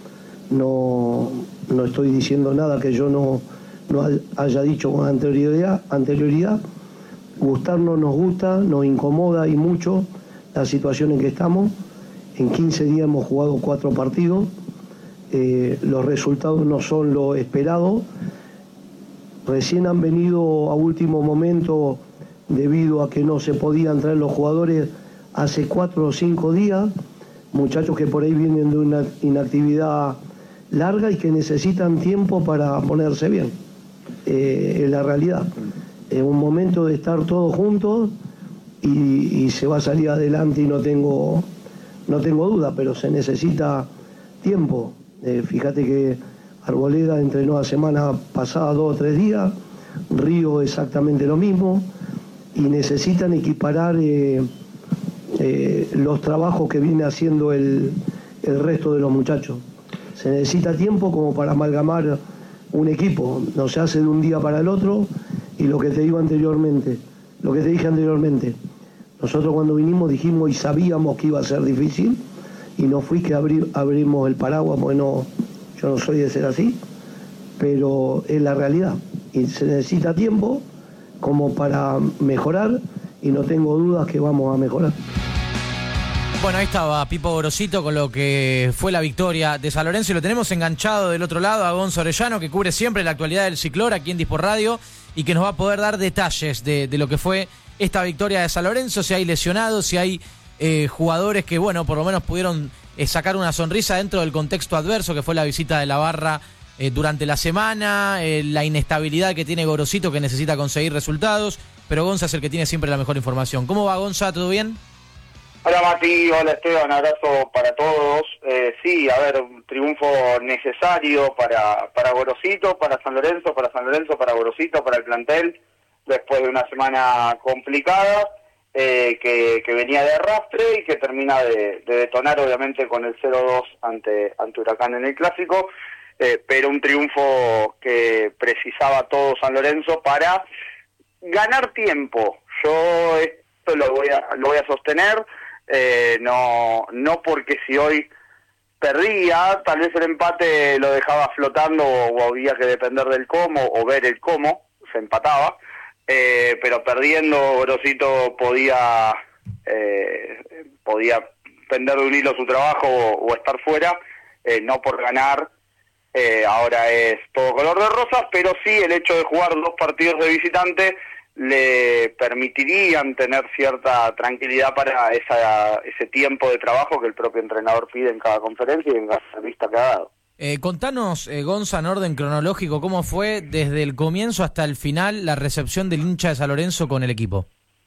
No, no estoy diciendo nada que yo no, no haya dicho con anterioridad, anterioridad. Gustarnos nos gusta, nos incomoda y mucho la situación en que estamos. En quince días hemos jugado cuatro partidos. Eh, los resultados no son lo esperado. Recién han venido a último momento debido a que no se podían traer los jugadores hace cuatro o cinco días, muchachos que por ahí vienen de una inactividad larga y que necesitan tiempo para ponerse bien. Eh, es la realidad. Es un momento de estar todos juntos y, y se va a salir adelante y no tengo, no tengo duda, pero se necesita tiempo. Eh, fíjate que Arboleda entrenó la semana pasada dos o tres días, Río exactamente lo mismo, y necesitan equiparar eh, eh, los trabajos que viene haciendo el, el resto de los muchachos. Se necesita tiempo como para amalgamar un equipo, no se hace de un día para el otro, y lo que te digo anteriormente, lo que te dije anteriormente, nosotros cuando vinimos dijimos y sabíamos que iba a ser difícil, y no fui que abrir, abrimos el paraguas, porque no, yo no soy de ser así, pero es la realidad, y se necesita tiempo como para mejorar, y no tengo dudas que vamos a mejorar. Bueno, ahí estaba Pipo Gorosito con lo que fue la victoria de San Lorenzo, y lo tenemos enganchado del otro lado a Gonzo Orellano, que cubre siempre la actualidad del Ciclor aquí en Disport Radio, y que nos va a poder dar detalles de, de lo que fue esta victoria de San Lorenzo, si hay lesionados, si hay eh, jugadores que, bueno, por lo menos pudieron eh, sacar una sonrisa dentro del contexto adverso, que fue la visita de la barra eh, durante la semana, eh, la inestabilidad que tiene Gorosito, que necesita conseguir resultados, pero Gonza es el que tiene siempre la mejor información. ¿Cómo va, Gonza? ¿Todo bien? Hola Mati, hola Esteban, abrazo para todos. Eh, sí, a ver, un triunfo necesario para, para Gorosito, para San Lorenzo, para San Lorenzo, para Gorosito, para el plantel, después de una semana complicada, eh, que, que venía de arrastre y que termina de, de detonar obviamente con el cero dos ante, ante Huracán en el Clásico, eh, pero un triunfo que precisaba todo San Lorenzo para ganar tiempo. Yo esto lo voy a, lo voy a sostener. Eh, no no porque si hoy perdía, tal vez el empate lo dejaba flotando o, o había que depender del cómo o ver el cómo, se empataba, eh, pero perdiendo Gorosito podía eh, podía pender de un hilo su trabajo o, o estar fuera, eh, no por ganar, eh, ahora es todo color de rosas, pero sí el hecho de jugar dos partidos de visitante le permitirían tener cierta tranquilidad para esa, ese tiempo de trabajo que el propio entrenador pide en cada conferencia y en cada entrevista que ha dado. Eh, contanos, eh, Gonza, en orden cronológico, ¿cómo fue desde el comienzo hasta el final la recepción del hincha de San Lorenzo con el equipo?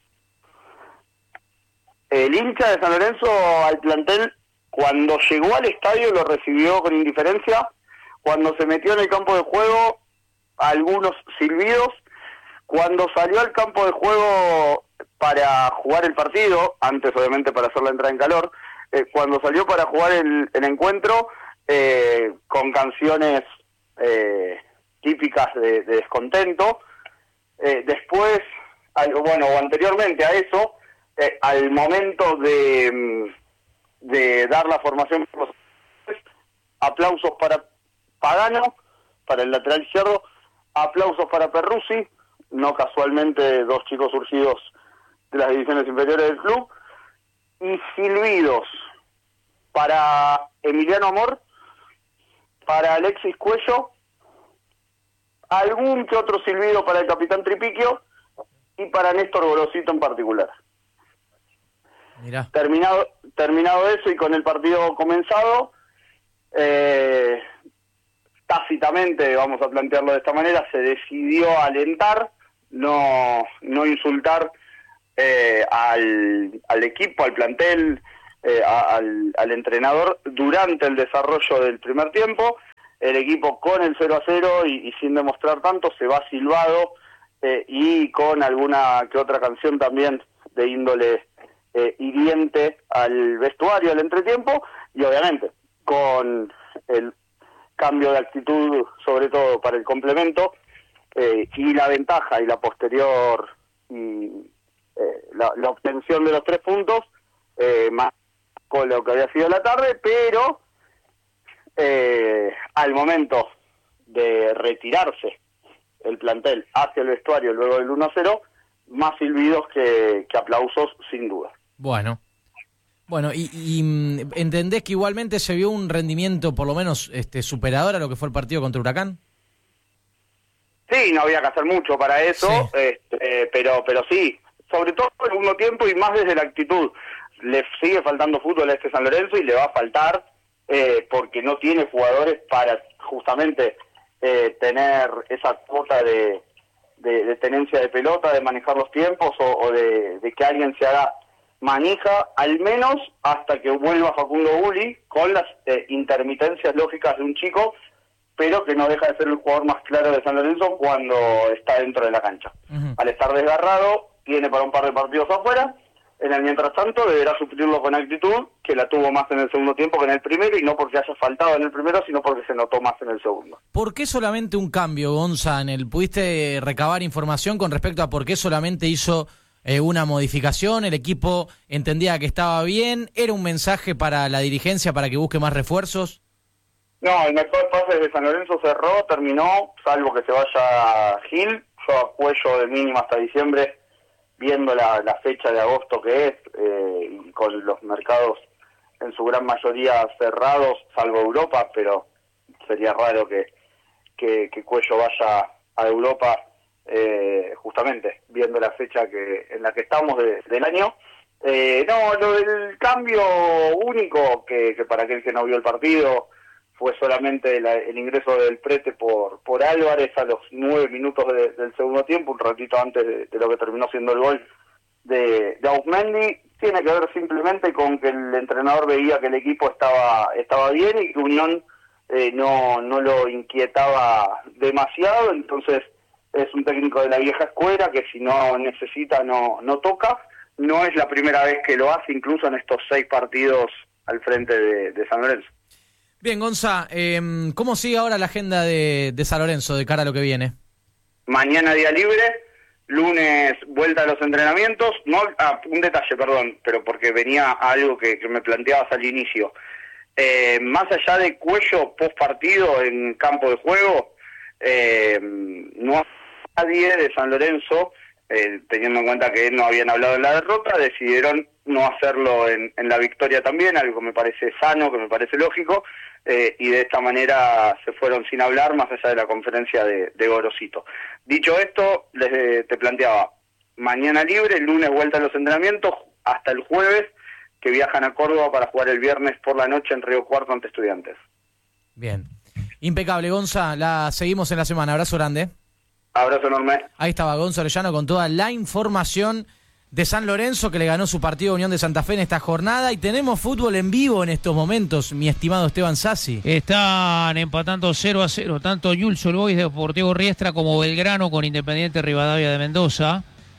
El hincha de San Lorenzo al plantel, cuando llegó al estadio lo recibió con indiferencia, cuando se metió en el campo de juego, algunos silbidos. Cuando salió al campo de juego para jugar el partido, antes obviamente para hacer la entrada en calor, eh, cuando salió para jugar el, el encuentro, eh, con canciones eh, típicas de, de descontento, eh, después, al, bueno, o anteriormente a eso, eh, al momento de, de dar la formación, aplausos para Pagano, para el lateral izquierdo, aplausos para Perruzzi, no casualmente dos chicos surgidos de las divisiones inferiores del club, y silbidos para Emiliano Amor, para Alexis Cuello, algún que otro silbido para el capitán Tripiquio y para Néstor Gorosito en particular. Mirá. Terminado, terminado eso y con el partido comenzado, eh, tácitamente, vamos a plantearlo de esta manera, se decidió alentar, no, no insultar eh, al, al equipo, al plantel, eh, a, al, al entrenador durante el desarrollo del primer tiempo. El equipo con el cero a cero y, y sin demostrar tanto se va silbado eh, y con alguna que otra canción también de índole eh, hiriente al vestuario, al entretiempo, y obviamente con el cambio de actitud, sobre todo para el complemento, eh, y la ventaja y la posterior y eh, la, la obtención de los tres puntos, eh, más con lo que había sido la tarde, pero eh, al momento de retirarse el plantel hacia el vestuario luego del uno a cero, más silbidos que, que aplausos, sin duda. Bueno. Bueno, y, y ¿entendés que igualmente se vio un rendimiento por lo menos este superador a lo que fue el partido contra Huracán? Sí, no había que hacer mucho para eso, sí. este, eh, pero pero sí, sobre todo en el segundo tiempo y más desde la actitud. Le sigue faltando fútbol a este San Lorenzo y le va a faltar eh, porque no tiene jugadores para justamente eh, tener esa cuota de, de, de tenencia de pelota, de manejar los tiempos o, o de, de que alguien se haga manija, al menos hasta que vuelva Facundo Bulli, con las eh, intermitencias lógicas de un chico, pero que no deja de ser el jugador más claro de San Lorenzo cuando está dentro de la cancha. Uh-huh. Al estar desgarrado, tiene para un par de partidos afuera. En el mientras tanto deberá sufrirlo con actitud, que la tuvo más en el segundo tiempo que en el primero, y no porque haya faltado en el primero, sino porque se notó más en el segundo. ¿Por qué solamente un cambio, Gonza? En el, ¿pudiste recabar información con respecto a por qué solamente hizo eh, una modificación? ¿El equipo entendía que estaba bien? ¿Era un mensaje para la dirigencia para que busque más refuerzos? No, el mejor pase de San Lorenzo cerró, terminó, salvo que se vaya Gil. Yo a Cuello de mínimo hasta diciembre, viendo la, la fecha de agosto que es, eh, y con los mercados en su gran mayoría cerrados, salvo Europa, pero sería raro que, que, que Cuello vaya a Europa eh, justamente viendo la fecha que en la que estamos de, del año. Eh, no, lo del cambio único, que, que para aquel que no vio el partido, fue solamente la, el ingreso del Prete por por Álvarez a los nueve minutos de, del segundo tiempo, un ratito antes de, de lo que terminó siendo el gol de, de Auzmendi. Tiene que ver simplemente con que el entrenador veía que el equipo estaba estaba bien y que Unión eh, no no lo inquietaba demasiado. Entonces es un técnico de la vieja escuela que si no necesita no no toca. No es la primera vez que lo hace, incluso en estos seis partidos al frente de, de San Lorenzo. Bien, Gonza, eh, ¿cómo sigue ahora la agenda de, de San Lorenzo de cara a lo que viene? Mañana día libre, lunes vuelta a los entrenamientos. No, ah, un detalle, perdón, pero porque venía algo que, que me planteabas al inicio. Eh, más allá de Cuello post partido en campo de juego, eh, no hay nadie de San Lorenzo, eh, teniendo en cuenta que no habían hablado en la derrota, decidieron no hacerlo en, en la victoria también, algo que me parece sano, que me parece lógico. Eh, y de esta manera se fueron sin hablar, más allá de la conferencia de, de Gorosito. Dicho esto, les te planteaba, mañana libre, el lunes vuelta a los entrenamientos, hasta el jueves, que viajan a Córdoba para jugar el viernes por la noche en Río Cuarto ante Estudiantes. Bien. Impecable, Gonza, la seguimos en la semana. Abrazo grande. Abrazo enorme. Ahí estaba Gonza Orellano con toda la información de San Lorenzo, que le ganó su partido a Unión de Santa Fe en esta jornada, y tenemos fútbol en vivo en estos momentos, mi estimado Esteban Sassi. Están empatando cero a cero, tanto Newell's Old Boys de Deportivo Riestra como Belgrano con Independiente Rivadavia de Mendoza.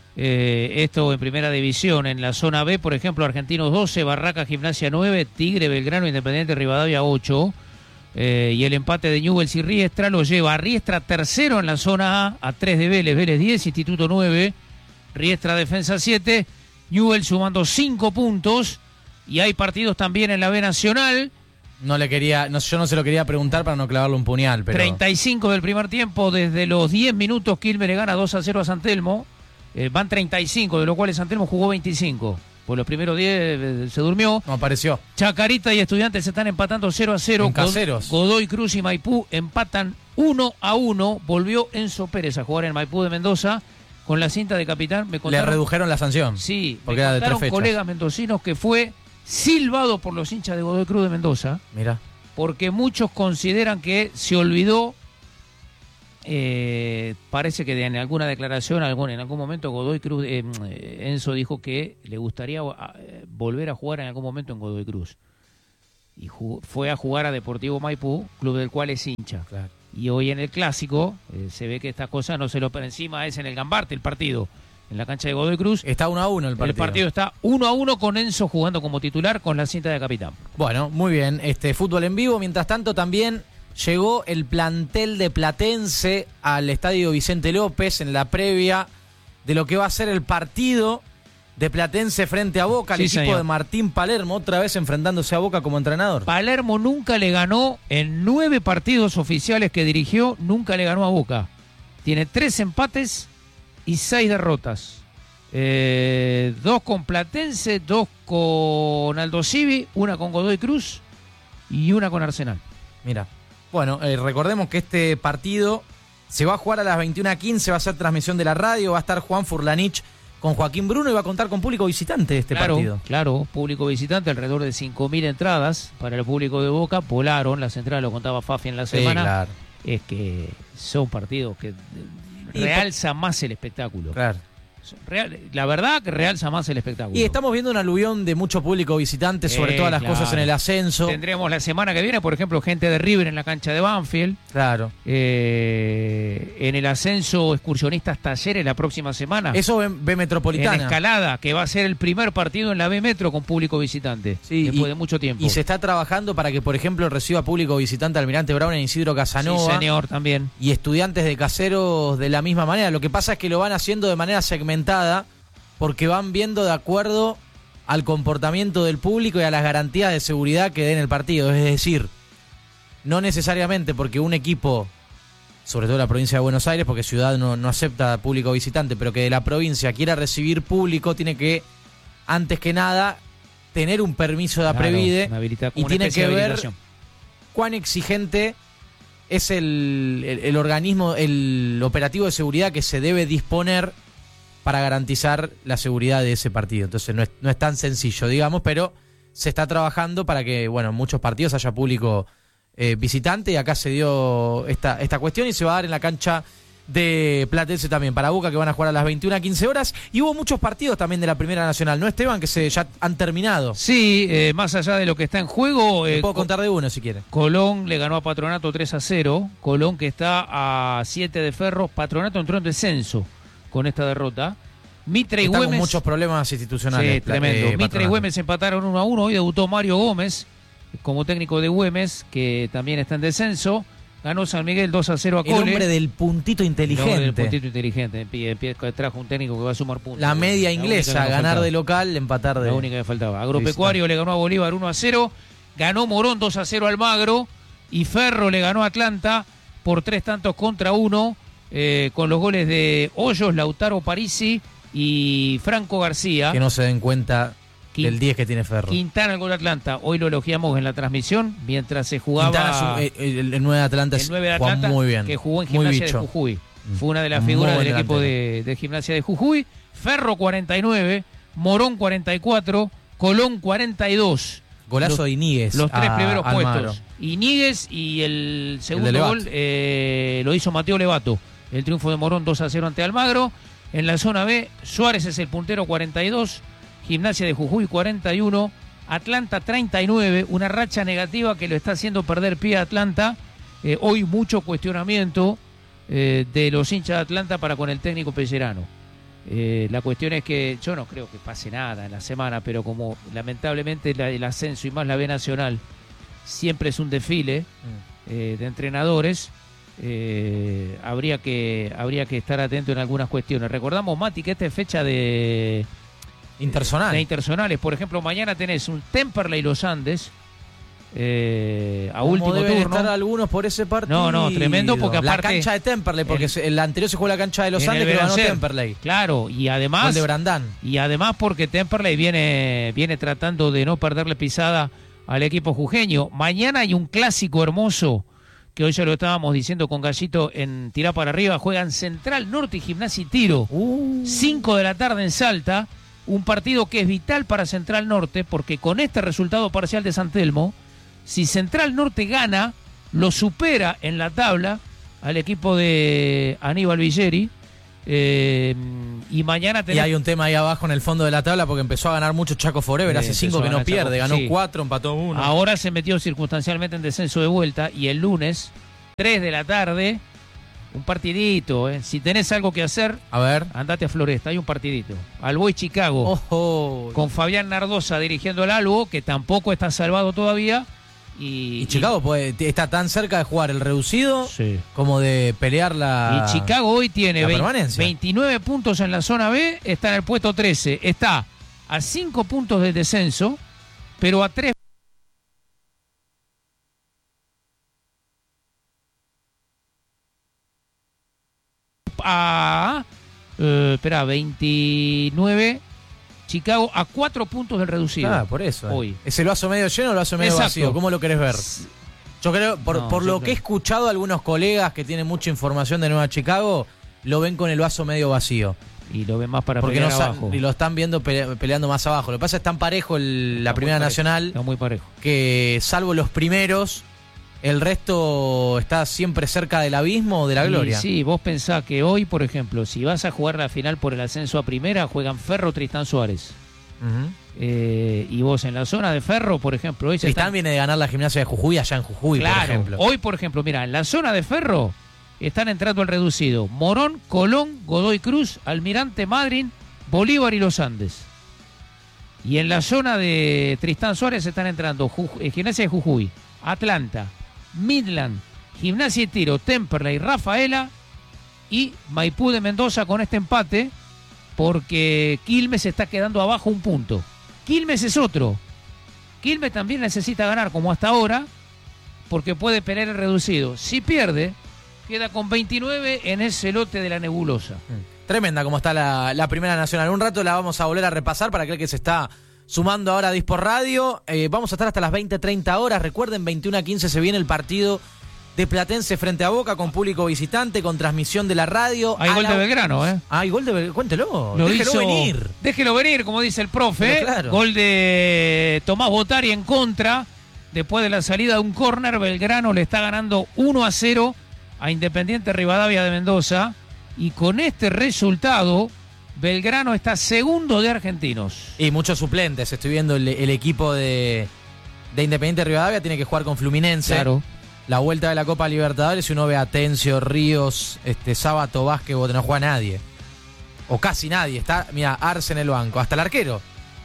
Eh, esto en primera división. En la zona B, por ejemplo, Argentinos doce, Barraca Gimnasia nueve, Tigre, Belgrano, Independiente Rivadavia ocho. Eh, y el empate de Newell's y Riestra lo lleva a Riestra tercero en la zona A, a tres de Vélez, Vélez diez, Instituto nueve, Riestra Defensa siete, Newell sumando cinco puntos, y hay partidos también en la B Nacional. No le quería, no, yo no se lo quería preguntar para no clavarle un puñal, pero... treinta y cinco del primer tiempo, desde los diez minutos Quilmes le gana dos a cero a San Telmo, eh, van treinta y cinco, de los cuales San Telmo jugó veinticinco. Por los primeros diez eh, se durmió. No apareció. Chacarita y Estudiantes se están empatando cero a cero. En caseros. Godoy Cruz y Maipú empatan uno a uno. Volvió Enzo Pérez a jugar en Maipú de Mendoza. con la cinta de capitán. Me contaron, le redujeron la sanción. Sí, porque me era de tres contaron fechas. colegas mendocinos que fue silbado por los hinchas de Godoy Cruz de Mendoza. Mira. Porque muchos consideran que se olvidó, eh, parece que en alguna declaración, algún, en algún momento Godoy Cruz, eh, Enzo dijo que le gustaría eh, volver a jugar en algún momento en Godoy Cruz. Y jugó, fue a jugar a Deportivo Maipú, club del cual es hincha. Claro. Y hoy en el Clásico eh, se ve que estas cosas no se lo... Pero encima es en el Gambarte el partido, en la cancha de Godoy Cruz. Está uno a uno el partido. El partido está uno a uno con Enzo jugando como titular con la cinta de capitán. Bueno, muy bien. Este fútbol en vivo. Mientras tanto, también llegó el plantel de Platense al Estadio Vicente López en la previa de lo que va a ser el partido de Platense frente a Boca, el Sí, equipo señor. de Martín Palermo, otra vez enfrentándose a Boca como entrenador. Palermo nunca le ganó en nueve partidos oficiales que dirigió, nunca le ganó a Boca. Tiene tres empates y seis derrotas. Eh, dos con Platense, dos con Aldo Civi, una con Godoy Cruz y una con Arsenal. Mira. Bueno, eh, recordemos que este partido se va a jugar a las veintiuna quince, va a ser transmisión de la radio, va a estar Juan Furlanich con Joaquín Bruno y va a contar con público visitante este claro, partido. Claro, público visitante, alrededor de cinco mil entradas para el público de Boca. Volaron, la central, lo contaba Fafi en la Sí, semana. claro. Es que son partidos que Y realza más el espectáculo. Claro. Real- la verdad que realza más el espectáculo. Y estamos viendo un aluvión de mucho público visitante, sobre Eh, todas las claro. cosas en el ascenso. Tendremos la semana que viene, por ejemplo, gente de River en la cancha de Banfield. Claro. Eh, en el ascenso, excursionistas Talleres la próxima semana. Eso B, B Metropolitana. En Escalada, que va a ser el primer partido en la B Metro con público visitante. Sí, después y- de mucho tiempo. Y se está trabajando para que, por ejemplo, reciba público visitante Almirante Brown en Isidro Casanova. Sí, señor, también. Y estudiantes de Caseros de la misma manera. Lo que pasa es que lo van haciendo de manera segmentada porque van viendo de acuerdo al comportamiento del público y a las garantías de seguridad que den el partido. Es decir, no necesariamente porque un equipo, sobre todo la provincia de Buenos Aires, porque Ciudad no, no acepta público visitante, pero que de la provincia quiera recibir público, tiene que, antes que nada, tener un permiso de Claro, Aprevide una habilita- y una tiene especie que de ver habilitación. cuán exigente es el, el, el organismo, el operativo de seguridad que se debe disponer para garantizar la seguridad de ese partido. Entonces no es, no es tan sencillo, digamos, pero se está trabajando para que, bueno, en muchos partidos haya público eh, visitante, y acá se dio esta, esta cuestión y se va a dar en la cancha de Platense también, para Boca, que van a jugar a las veintiuna quince horas. Y hubo muchos partidos también de la Primera Nacional, ¿no, Esteban? Que se ya han terminado. Sí, eh, más allá de lo que está en juego... Te eh, puedo contar de uno si quieres. Colón le ganó a Patronato tres a cero. Colón, que está a siete de Ferro. Patronato entró en descenso con esta derrota. Mitre y Está con Güemes... muchos problemas institucionales. Sí, tremendo. eh, Mitre y Patronato. Güemes empataron uno a uno. Hoy debutó Mario Gómez como técnico de Güemes, que también está en descenso. Ganó San Miguel dos a cero a El Cole. hombre del puntito El hombre inteligente. del puntito inteligente. En pie- en pie- trajo un técnico que va a sumar puntos. La media La única inglesa, que nos ganar faltaba. de local, empatar de... La única que faltaba. Agropecuario le ganó a Bolívar uno a cero. Ganó Morón dos a cero al Magro. Y Ferro le ganó a Atlanta por tres tantos contra uno. Eh, con los goles de Hoyos, Lautaro Parisi y Franco García. Que no se den cuenta Quin- del diez que tiene Ferro. Quintana el gol de Atlanta. Hoy lo elogiamos en la transmisión. Mientras se jugaba. Quintana es un- eh, el, el nueve de Atlanta el es nueve de Juan Atlanta, muy bien. que jugó en muy Gimnasia bicho. de Jujuy. Fue una de las Muy figuras buen del equipo delantero. de, de Gimnasia de Jujuy. Ferro cuarenta y nueve, Morón cuarenta y cuatro, Colón cuarenta y dos. Golazo Los- de Iníguez Los tres a primeros Almagro. puestos. Iníguez y el segundo Levato. gol eh, lo hizo Mateo Levato. El triunfo de Morón dos a cero ante Almagro. En la zona B, Suárez es el puntero cuarenta y dos, Gimnasia de Jujuy cuarenta y uno, Atlanta treinta y nueve, una racha negativa que lo está haciendo perder pie a Atlanta. Eh, hoy mucho cuestionamiento eh, de los hinchas de Atlanta para con el técnico Pellerano. Eh, la cuestión es que yo no creo que pase nada en la semana, pero como lamentablemente la- el ascenso y más la B Nacional siempre es un desfile eh, de entrenadores, eh, habría que habría que estar atento en algunas cuestiones. Recordamos, Mati, que esta es fecha de Interzonal. de interzonales. Por ejemplo, mañana tenés un Temperley Los Andes eh, a ¿Cómo último deben turno. estar algunos por ese partido? No, no, tremendo, porque La aparte- cancha de Temperley, porque el- se- el anterior se jugó en la cancha de Los en Andes, el que lo ganó Berencer. Temperley. Claro, y además Gol de Brandán. y además porque Temperley viene viene tratando de no perderle pisada al equipo jujeño. Mañana hay un clásico hermoso, que hoy ya lo estábamos diciendo con Gallito en Tirá para Arriba, juegan Central Norte y Gimnasia y Tiro. cinco de la tarde en Salta, un partido que es vital para Central Norte, porque con este resultado parcial de San Telmo, si Central Norte gana, lo supera en la tabla al equipo de Aníbal Villeri. Eh, y mañana tenemos... Y hay un tema ahí abajo en el fondo de la tabla porque empezó a ganar mucho Chaco Forever, eh, hace cinco que no pierde, Chaco, ganó sí. cuatro, empató uno. Ahora se metió circunstancialmente en descenso de vuelta y el lunes, tres de la tarde, un partidito, ¿eh? Si tenés algo que hacer, a ver, andate a Floresta, hay un partidito. Alboy Chicago, Ojo. con Fabián Nardosa dirigiendo el Albo, que tampoco está salvado todavía. Y, y Chicago y, puede, está tan cerca de jugar el reducido sí. como de pelear la Y Chicago hoy tiene veinte, veintinueve puntos en la zona B, está en el puesto trece, está a cinco puntos del descenso, pero a tres a eh, espera, veintinueve Chicago a cuatro puntos del reducido. Ah, por eso. Hoy. Eh. ¿Es el vaso medio lleno o el vaso medio Exacto. vacío? ¿Cómo lo querés ver? Yo creo, por, No, por yo lo creo. que he escuchado de algunos colegas que tienen mucha información de Nueva Chicago, lo ven con el vaso medio vacío. Y lo ven más para Porque pelear no sa- abajo. Y lo están viendo pele- peleando más abajo. Lo que pasa es tan parejo el- la Está Primera muy parejo, Nacional está muy parejo. que salvo los primeros, el resto está siempre cerca del abismo o de la Y gloria. sí, vos pensás que hoy, por ejemplo, si vas a jugar la final por el ascenso a primera, juegan Ferro Tristán Suárez. Ujú. Eh, y vos en la zona de Ferro, por ejemplo, hoy se Tristán están- viene de ganar la Gimnasia de Jujuy allá en Jujuy, claro, por ejemplo. hoy, por ejemplo, mira, en la zona de Ferro están entrando al reducido Morón, Colón, Godoy Cruz, Almirante Madryn, Bolívar y Los Andes. Y en la zona de Tristán Suárez están entrando Juju- eh, Gimnasia de Jujuy, Atlanta, Midland, Gimnasia y Tiro, Temperley, Rafaela y Maipú de Mendoza con este empate, porque Quilmes está quedando abajo un punto. Quilmes es otro. Quilmes también necesita ganar como hasta ahora, porque puede pelear el reducido. Si pierde, queda con veintinueve en ese lote de la nebulosa. Tremenda como está la, la Primera Nacional. Un rato la vamos a volver a repasar para aquel que se está sumando ahora a Dispor Radio. Eh, vamos a estar hasta las veinte treinta horas. Recuerden, veintiuno a quince se viene el partido de Platense frente a Boca con público visitante, con transmisión de la radio. Hay A gol la... de Belgrano, ¿eh? Hay gol de Belgrano. Cuéntelo. Lo Déjelo hizo... venir. Déjelo venir, como dice el profe. Pero claro. Gol de Tomás Botari en contra. Después de la salida de un córner, Belgrano le está ganando uno a cero a Independiente Rivadavia de Mendoza. Y con este resultado, Belgrano está segundo de Argentinos. Y muchos suplentes. Estoy viendo el, el equipo de, de Independiente Rivadavia. Tiene que jugar con Fluminense. Claro. La vuelta de la Copa Libertadores, y uno ve a Atencio, Ríos, este, Sábato, Vázquez, no juega nadie. O casi nadie. Está, mira, Arce en el banco. Hasta el arquero.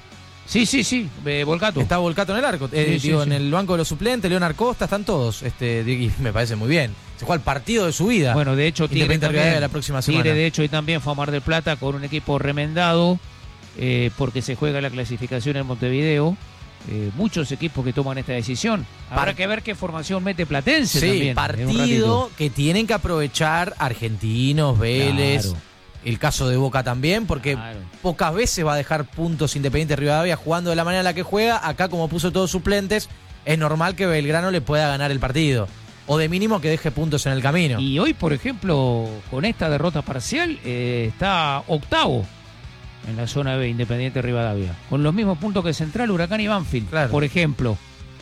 Sí, sí, sí. Eh, Volcato. Está Volcato en el arco. Eh, Sí, digo, sí, en sí. el banco de los suplentes, Leonard Costa, están todos. Este, y me parece muy bien. Se juega el partido de su vida. Bueno, de hecho, Tigre Independiente también, Rivadavia la próxima semana. Tigre, de hecho, hoy también fue a Mar del Plata con un equipo remendado, eh, porque se juega la clasificación en Montevideo. Eh, muchos equipos que toman esta decisión. Habrá Par- que ver qué formación mete Platense Sí, también. en un partido ratito. que tienen que aprovechar Argentinos, Vélez, Claro. el caso de Boca también, porque Claro. pocas veces va a dejar puntos Independiente Rivadavia jugando de la manera en la que juega. Acá, como puso todos suplentes, es normal que Belgrano le pueda ganar el partido. O de mínimo que deje puntos en el camino. Y hoy, por ejemplo, con esta derrota parcial, eh, está octavo en la zona B, Independiente Rivadavia. Con los mismos puntos que Central, Huracán y Banfield, Claro. por ejemplo.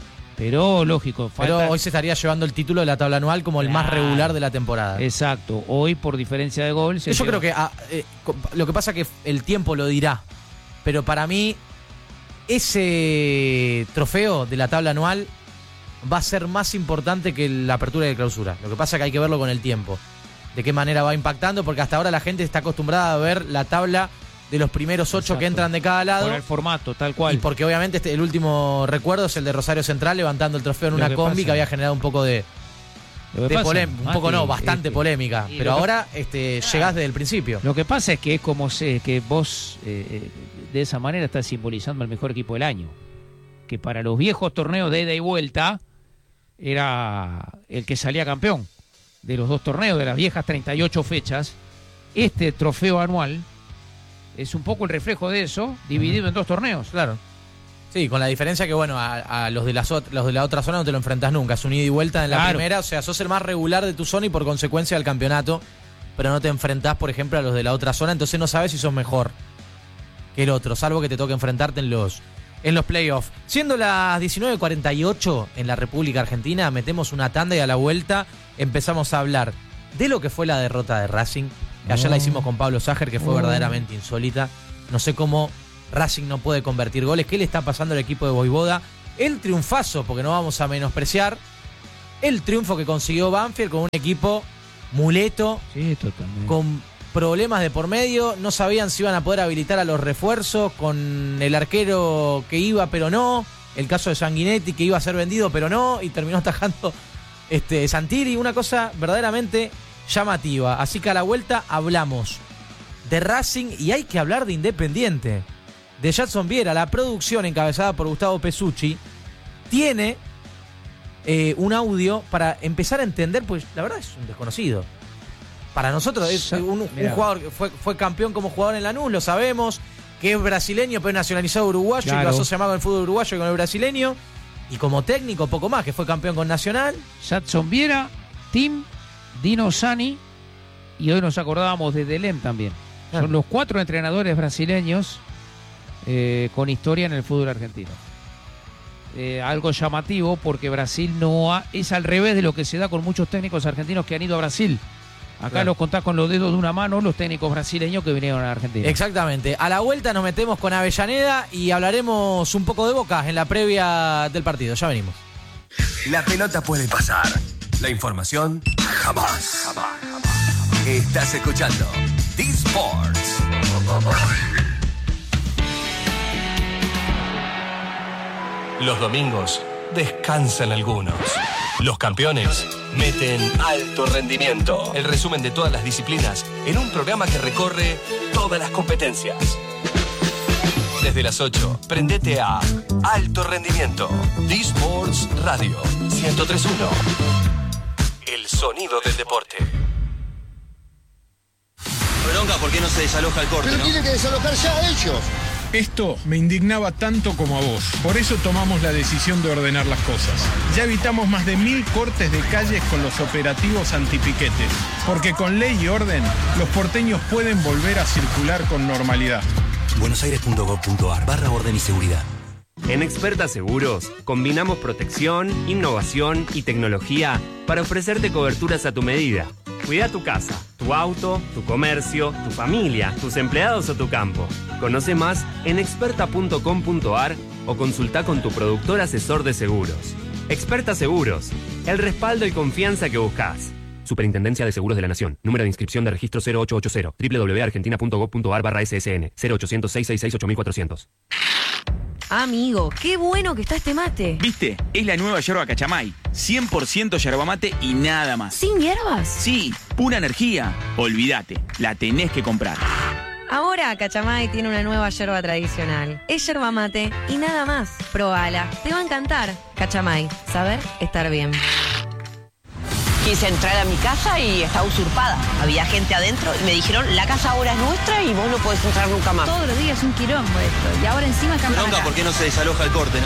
Pero, lógico, Pero falta... hoy se estaría llevando el título de la tabla anual como el más Claro. regular de la temporada. Exacto. Hoy, por diferencia de gol... se Yo lleva- creo que ah, eh, co- lo que pasa que el tiempo lo dirá. Pero para mí, ese trofeo de la tabla anual va a ser más importante que la apertura y la clausura. Lo que pasa es que hay que verlo con el tiempo. De qué manera va impactando, porque hasta ahora la gente está acostumbrada a ver la tabla de los primeros ocho Exacto. que entran de cada lado. Con el formato, tal cual. Y porque obviamente este, el último recuerdo es el de Rosario Central levantando el trofeo en Lo una que combi pasa- que había generado un poco de, Lo que de pasa, polem- un Mati, poco no, bastante este, polémica. y Pero lo que- ahora este, llegás desde el principio. Lo que pasa es que es como sé que vos eh, eh, de esa manera estás simbolizando el mejor equipo del año. Que para los viejos torneos de ida y vuelta era el que salía campeón de los dos torneos, de las viejas treinta y ocho fechas. Este trofeo anual es un poco el reflejo de eso, dividido en dos torneos. Claro. Sí, con la diferencia que, bueno, a, a los, de las, los de la otra zona no te lo enfrentás nunca. Es un ida y vuelta en la Claro. primera. O sea, sos el más regular de tu zona y por consecuencia del campeonato. Pero no te enfrentás, por ejemplo, a los de la otra zona. Entonces no sabes si sos mejor que el otro, salvo que te toque enfrentarte en los, en los playoffs. Siendo las diecinueve cuarenta y ocho en la República Argentina, metemos una tanda y a la vuelta empezamos a hablar de lo que fue la derrota de Racing. Que ayer Oh. la hicimos con Pablo Ságer, que fue Oh. verdaderamente insólita. No sé cómo Racing no puede convertir goles. ¿Qué le está pasando al equipo de Voivoda? El triunfazo, porque no vamos a menospreciar el triunfo que consiguió Banfield con un equipo muleto, Sí, totalmente. con problemas de por medio. No sabían si iban a poder habilitar a los refuerzos, con el arquero que iba pero no. El caso de Sanguinetti, que iba a ser vendido pero no, y terminó atajando este, Santilli. Una cosa verdaderamente llamativa. Así que a la vuelta hablamos de Racing y hay que hablar de Independiente. De Jadson Viera, la producción encabezada por Gustavo Pesucci, tiene eh, un audio para empezar a entender, pues la verdad es un desconocido. Para nosotros es un, un Mirá. jugador que fue, fue campeón como jugador en Lanús, lo sabemos, que es brasileño pero es nacionalizado uruguayo y Claro. lo asocia más con el fútbol uruguayo que con el brasileño. Y como técnico poco más, que fue campeón con Nacional. Jadson Viera, Tim, Dino Sani y hoy nos acordábamos de Delem también. Ah. Son los cuatro entrenadores brasileños eh, con historia en el fútbol argentino. Eh, algo llamativo porque Brasil no ha, es al revés de lo que se da con muchos técnicos argentinos que han ido a Brasil. Acá Claro. los contás con los dedos de una mano los técnicos brasileños que vinieron a Argentina. Exactamente. A la vuelta nos metemos con Avellaneda y hablaremos un poco de Boca en la previa del partido. Ya venimos. La pelota puede pasar. La información jamás. jamás. Estás escuchando D-Sports. Los domingos descansan algunos. Los campeones meten alto rendimiento. El resumen de todas las disciplinas en un programa que recorre todas las competencias. Desde las ocho, prendete a Alto Rendimiento. D-Sports Radio ciento tres punto uno. El sonido del deporte. Bronca, ¿por qué no se desaloja el corte? Pero ¿no? tiene que desalojar ya ellos. Esto me indignaba tanto como a vos. Por eso tomamos la decisión de ordenar las cosas. Ya evitamos más de mil cortes de calles con los operativos antipiquetes. Porque con ley y orden, los porteños pueden volver a circular con normalidad. buenosaires.gov.ar barra orden y seguridad. En Experta Seguros, combinamos protección, innovación y tecnología para ofrecerte coberturas a tu medida. Cuida tu casa, tu auto, tu comercio, tu familia, tus empleados o tu campo. Conoce más en experta punto com punto ar o consulta con tu productor asesor de seguros. Experta Seguros, el respaldo y confianza que buscas. Superintendencia de Seguros de la Nación. Número de inscripción de registro cero ocho ocho cero. doble u doble u doble u punto argentina punto gov punto ar barra ese ese ene. cero ochocientos, seiscientos sesenta y seis, ocho mil cuatrocientos. Amigo, qué bueno que está este mate. ¿Viste? Es la nueva yerba Cachamay. cien por ciento yerba mate y nada más. ¿Sin hierbas? Sí, pura energía. Olvídate, la tenés que comprar. Ahora Cachamay tiene una nueva yerba tradicional. Es yerba mate y nada más. Probala, te va a encantar. Cachamay, saber estar bien. Quise entrar a mi casa y estaba usurpada. Había gente adentro y me dijeron, la casa ahora es nuestra y vos no podés entrar nunca más. Todos los días es un quilombo esto. Y ahora encima cambian Bronca, ¿por qué no se desaloja el corte, no?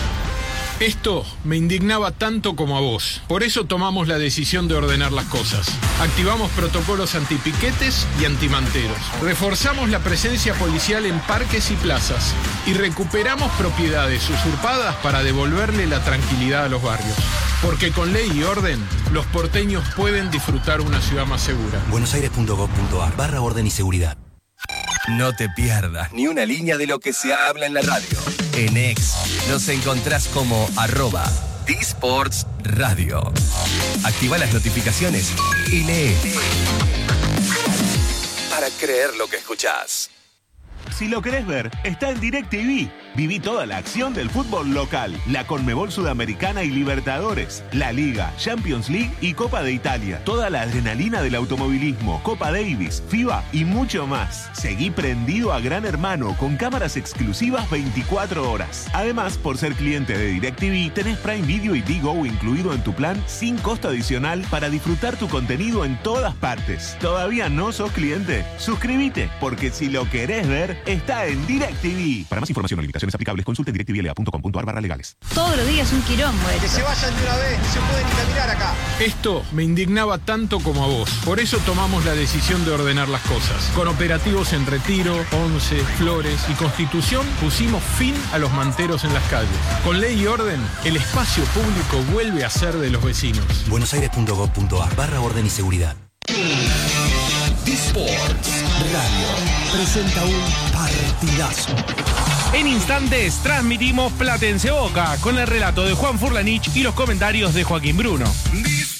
Esto me indignaba tanto como a vos. Por eso tomamos la decisión de ordenar las cosas. Activamos protocolos antipiquetes y antimanteros. Reforzamos la presencia policial en parques y plazas. Y recuperamos propiedades usurpadas para devolverle la tranquilidad a los barrios. Porque con ley y orden, los porteños pueden disfrutar una ciudad más segura. buenosaires.gov.ar barra orden y seguridad. No te pierdas ni una línea de lo que se habla en la radio. En X nos encontrás como arroba D-Sports Radio. Activa las notificaciones y lee. Para creer lo que escuchás. Si lo querés ver, está en DirecTV. Viví toda la acción del fútbol local, la Conmebol Sudamericana y Libertadores, la Liga, Champions League y Copa de Italia. Toda la adrenalina del automovilismo, Copa Davis, FIBA y mucho más. Seguí prendido a Gran Hermano con cámaras exclusivas veinticuatro horas. Además, por ser cliente de DirecTV, tenés Prime Video y Digo incluido en tu plan sin costo adicional para disfrutar tu contenido en todas partes. ¿Todavía no sos cliente? Suscríbete, porque si lo querés ver, está en DirecTV. Para más información o limitaciones, Limitaciones aplicables. Consulte directvla punto com punto ar barra legales. Todos los días un quilombo. Que se vayan de una vez, no se puede ni caminar acá. Esto me indignaba tanto como a vos. Por eso tomamos la decisión de ordenar las cosas. Con operativos en Retiro, Once, Flores y Constitución pusimos fin a los manteros en las calles. Con ley y orden, el espacio público vuelve a ser de los vecinos. buenos aires punto gov punto ar barra orden y seguridad. Disports Radio presenta un partidazo. En instantes transmitimos Platense Boca con el relato de Juan Furlanich y los comentarios de Joaquín Bruno.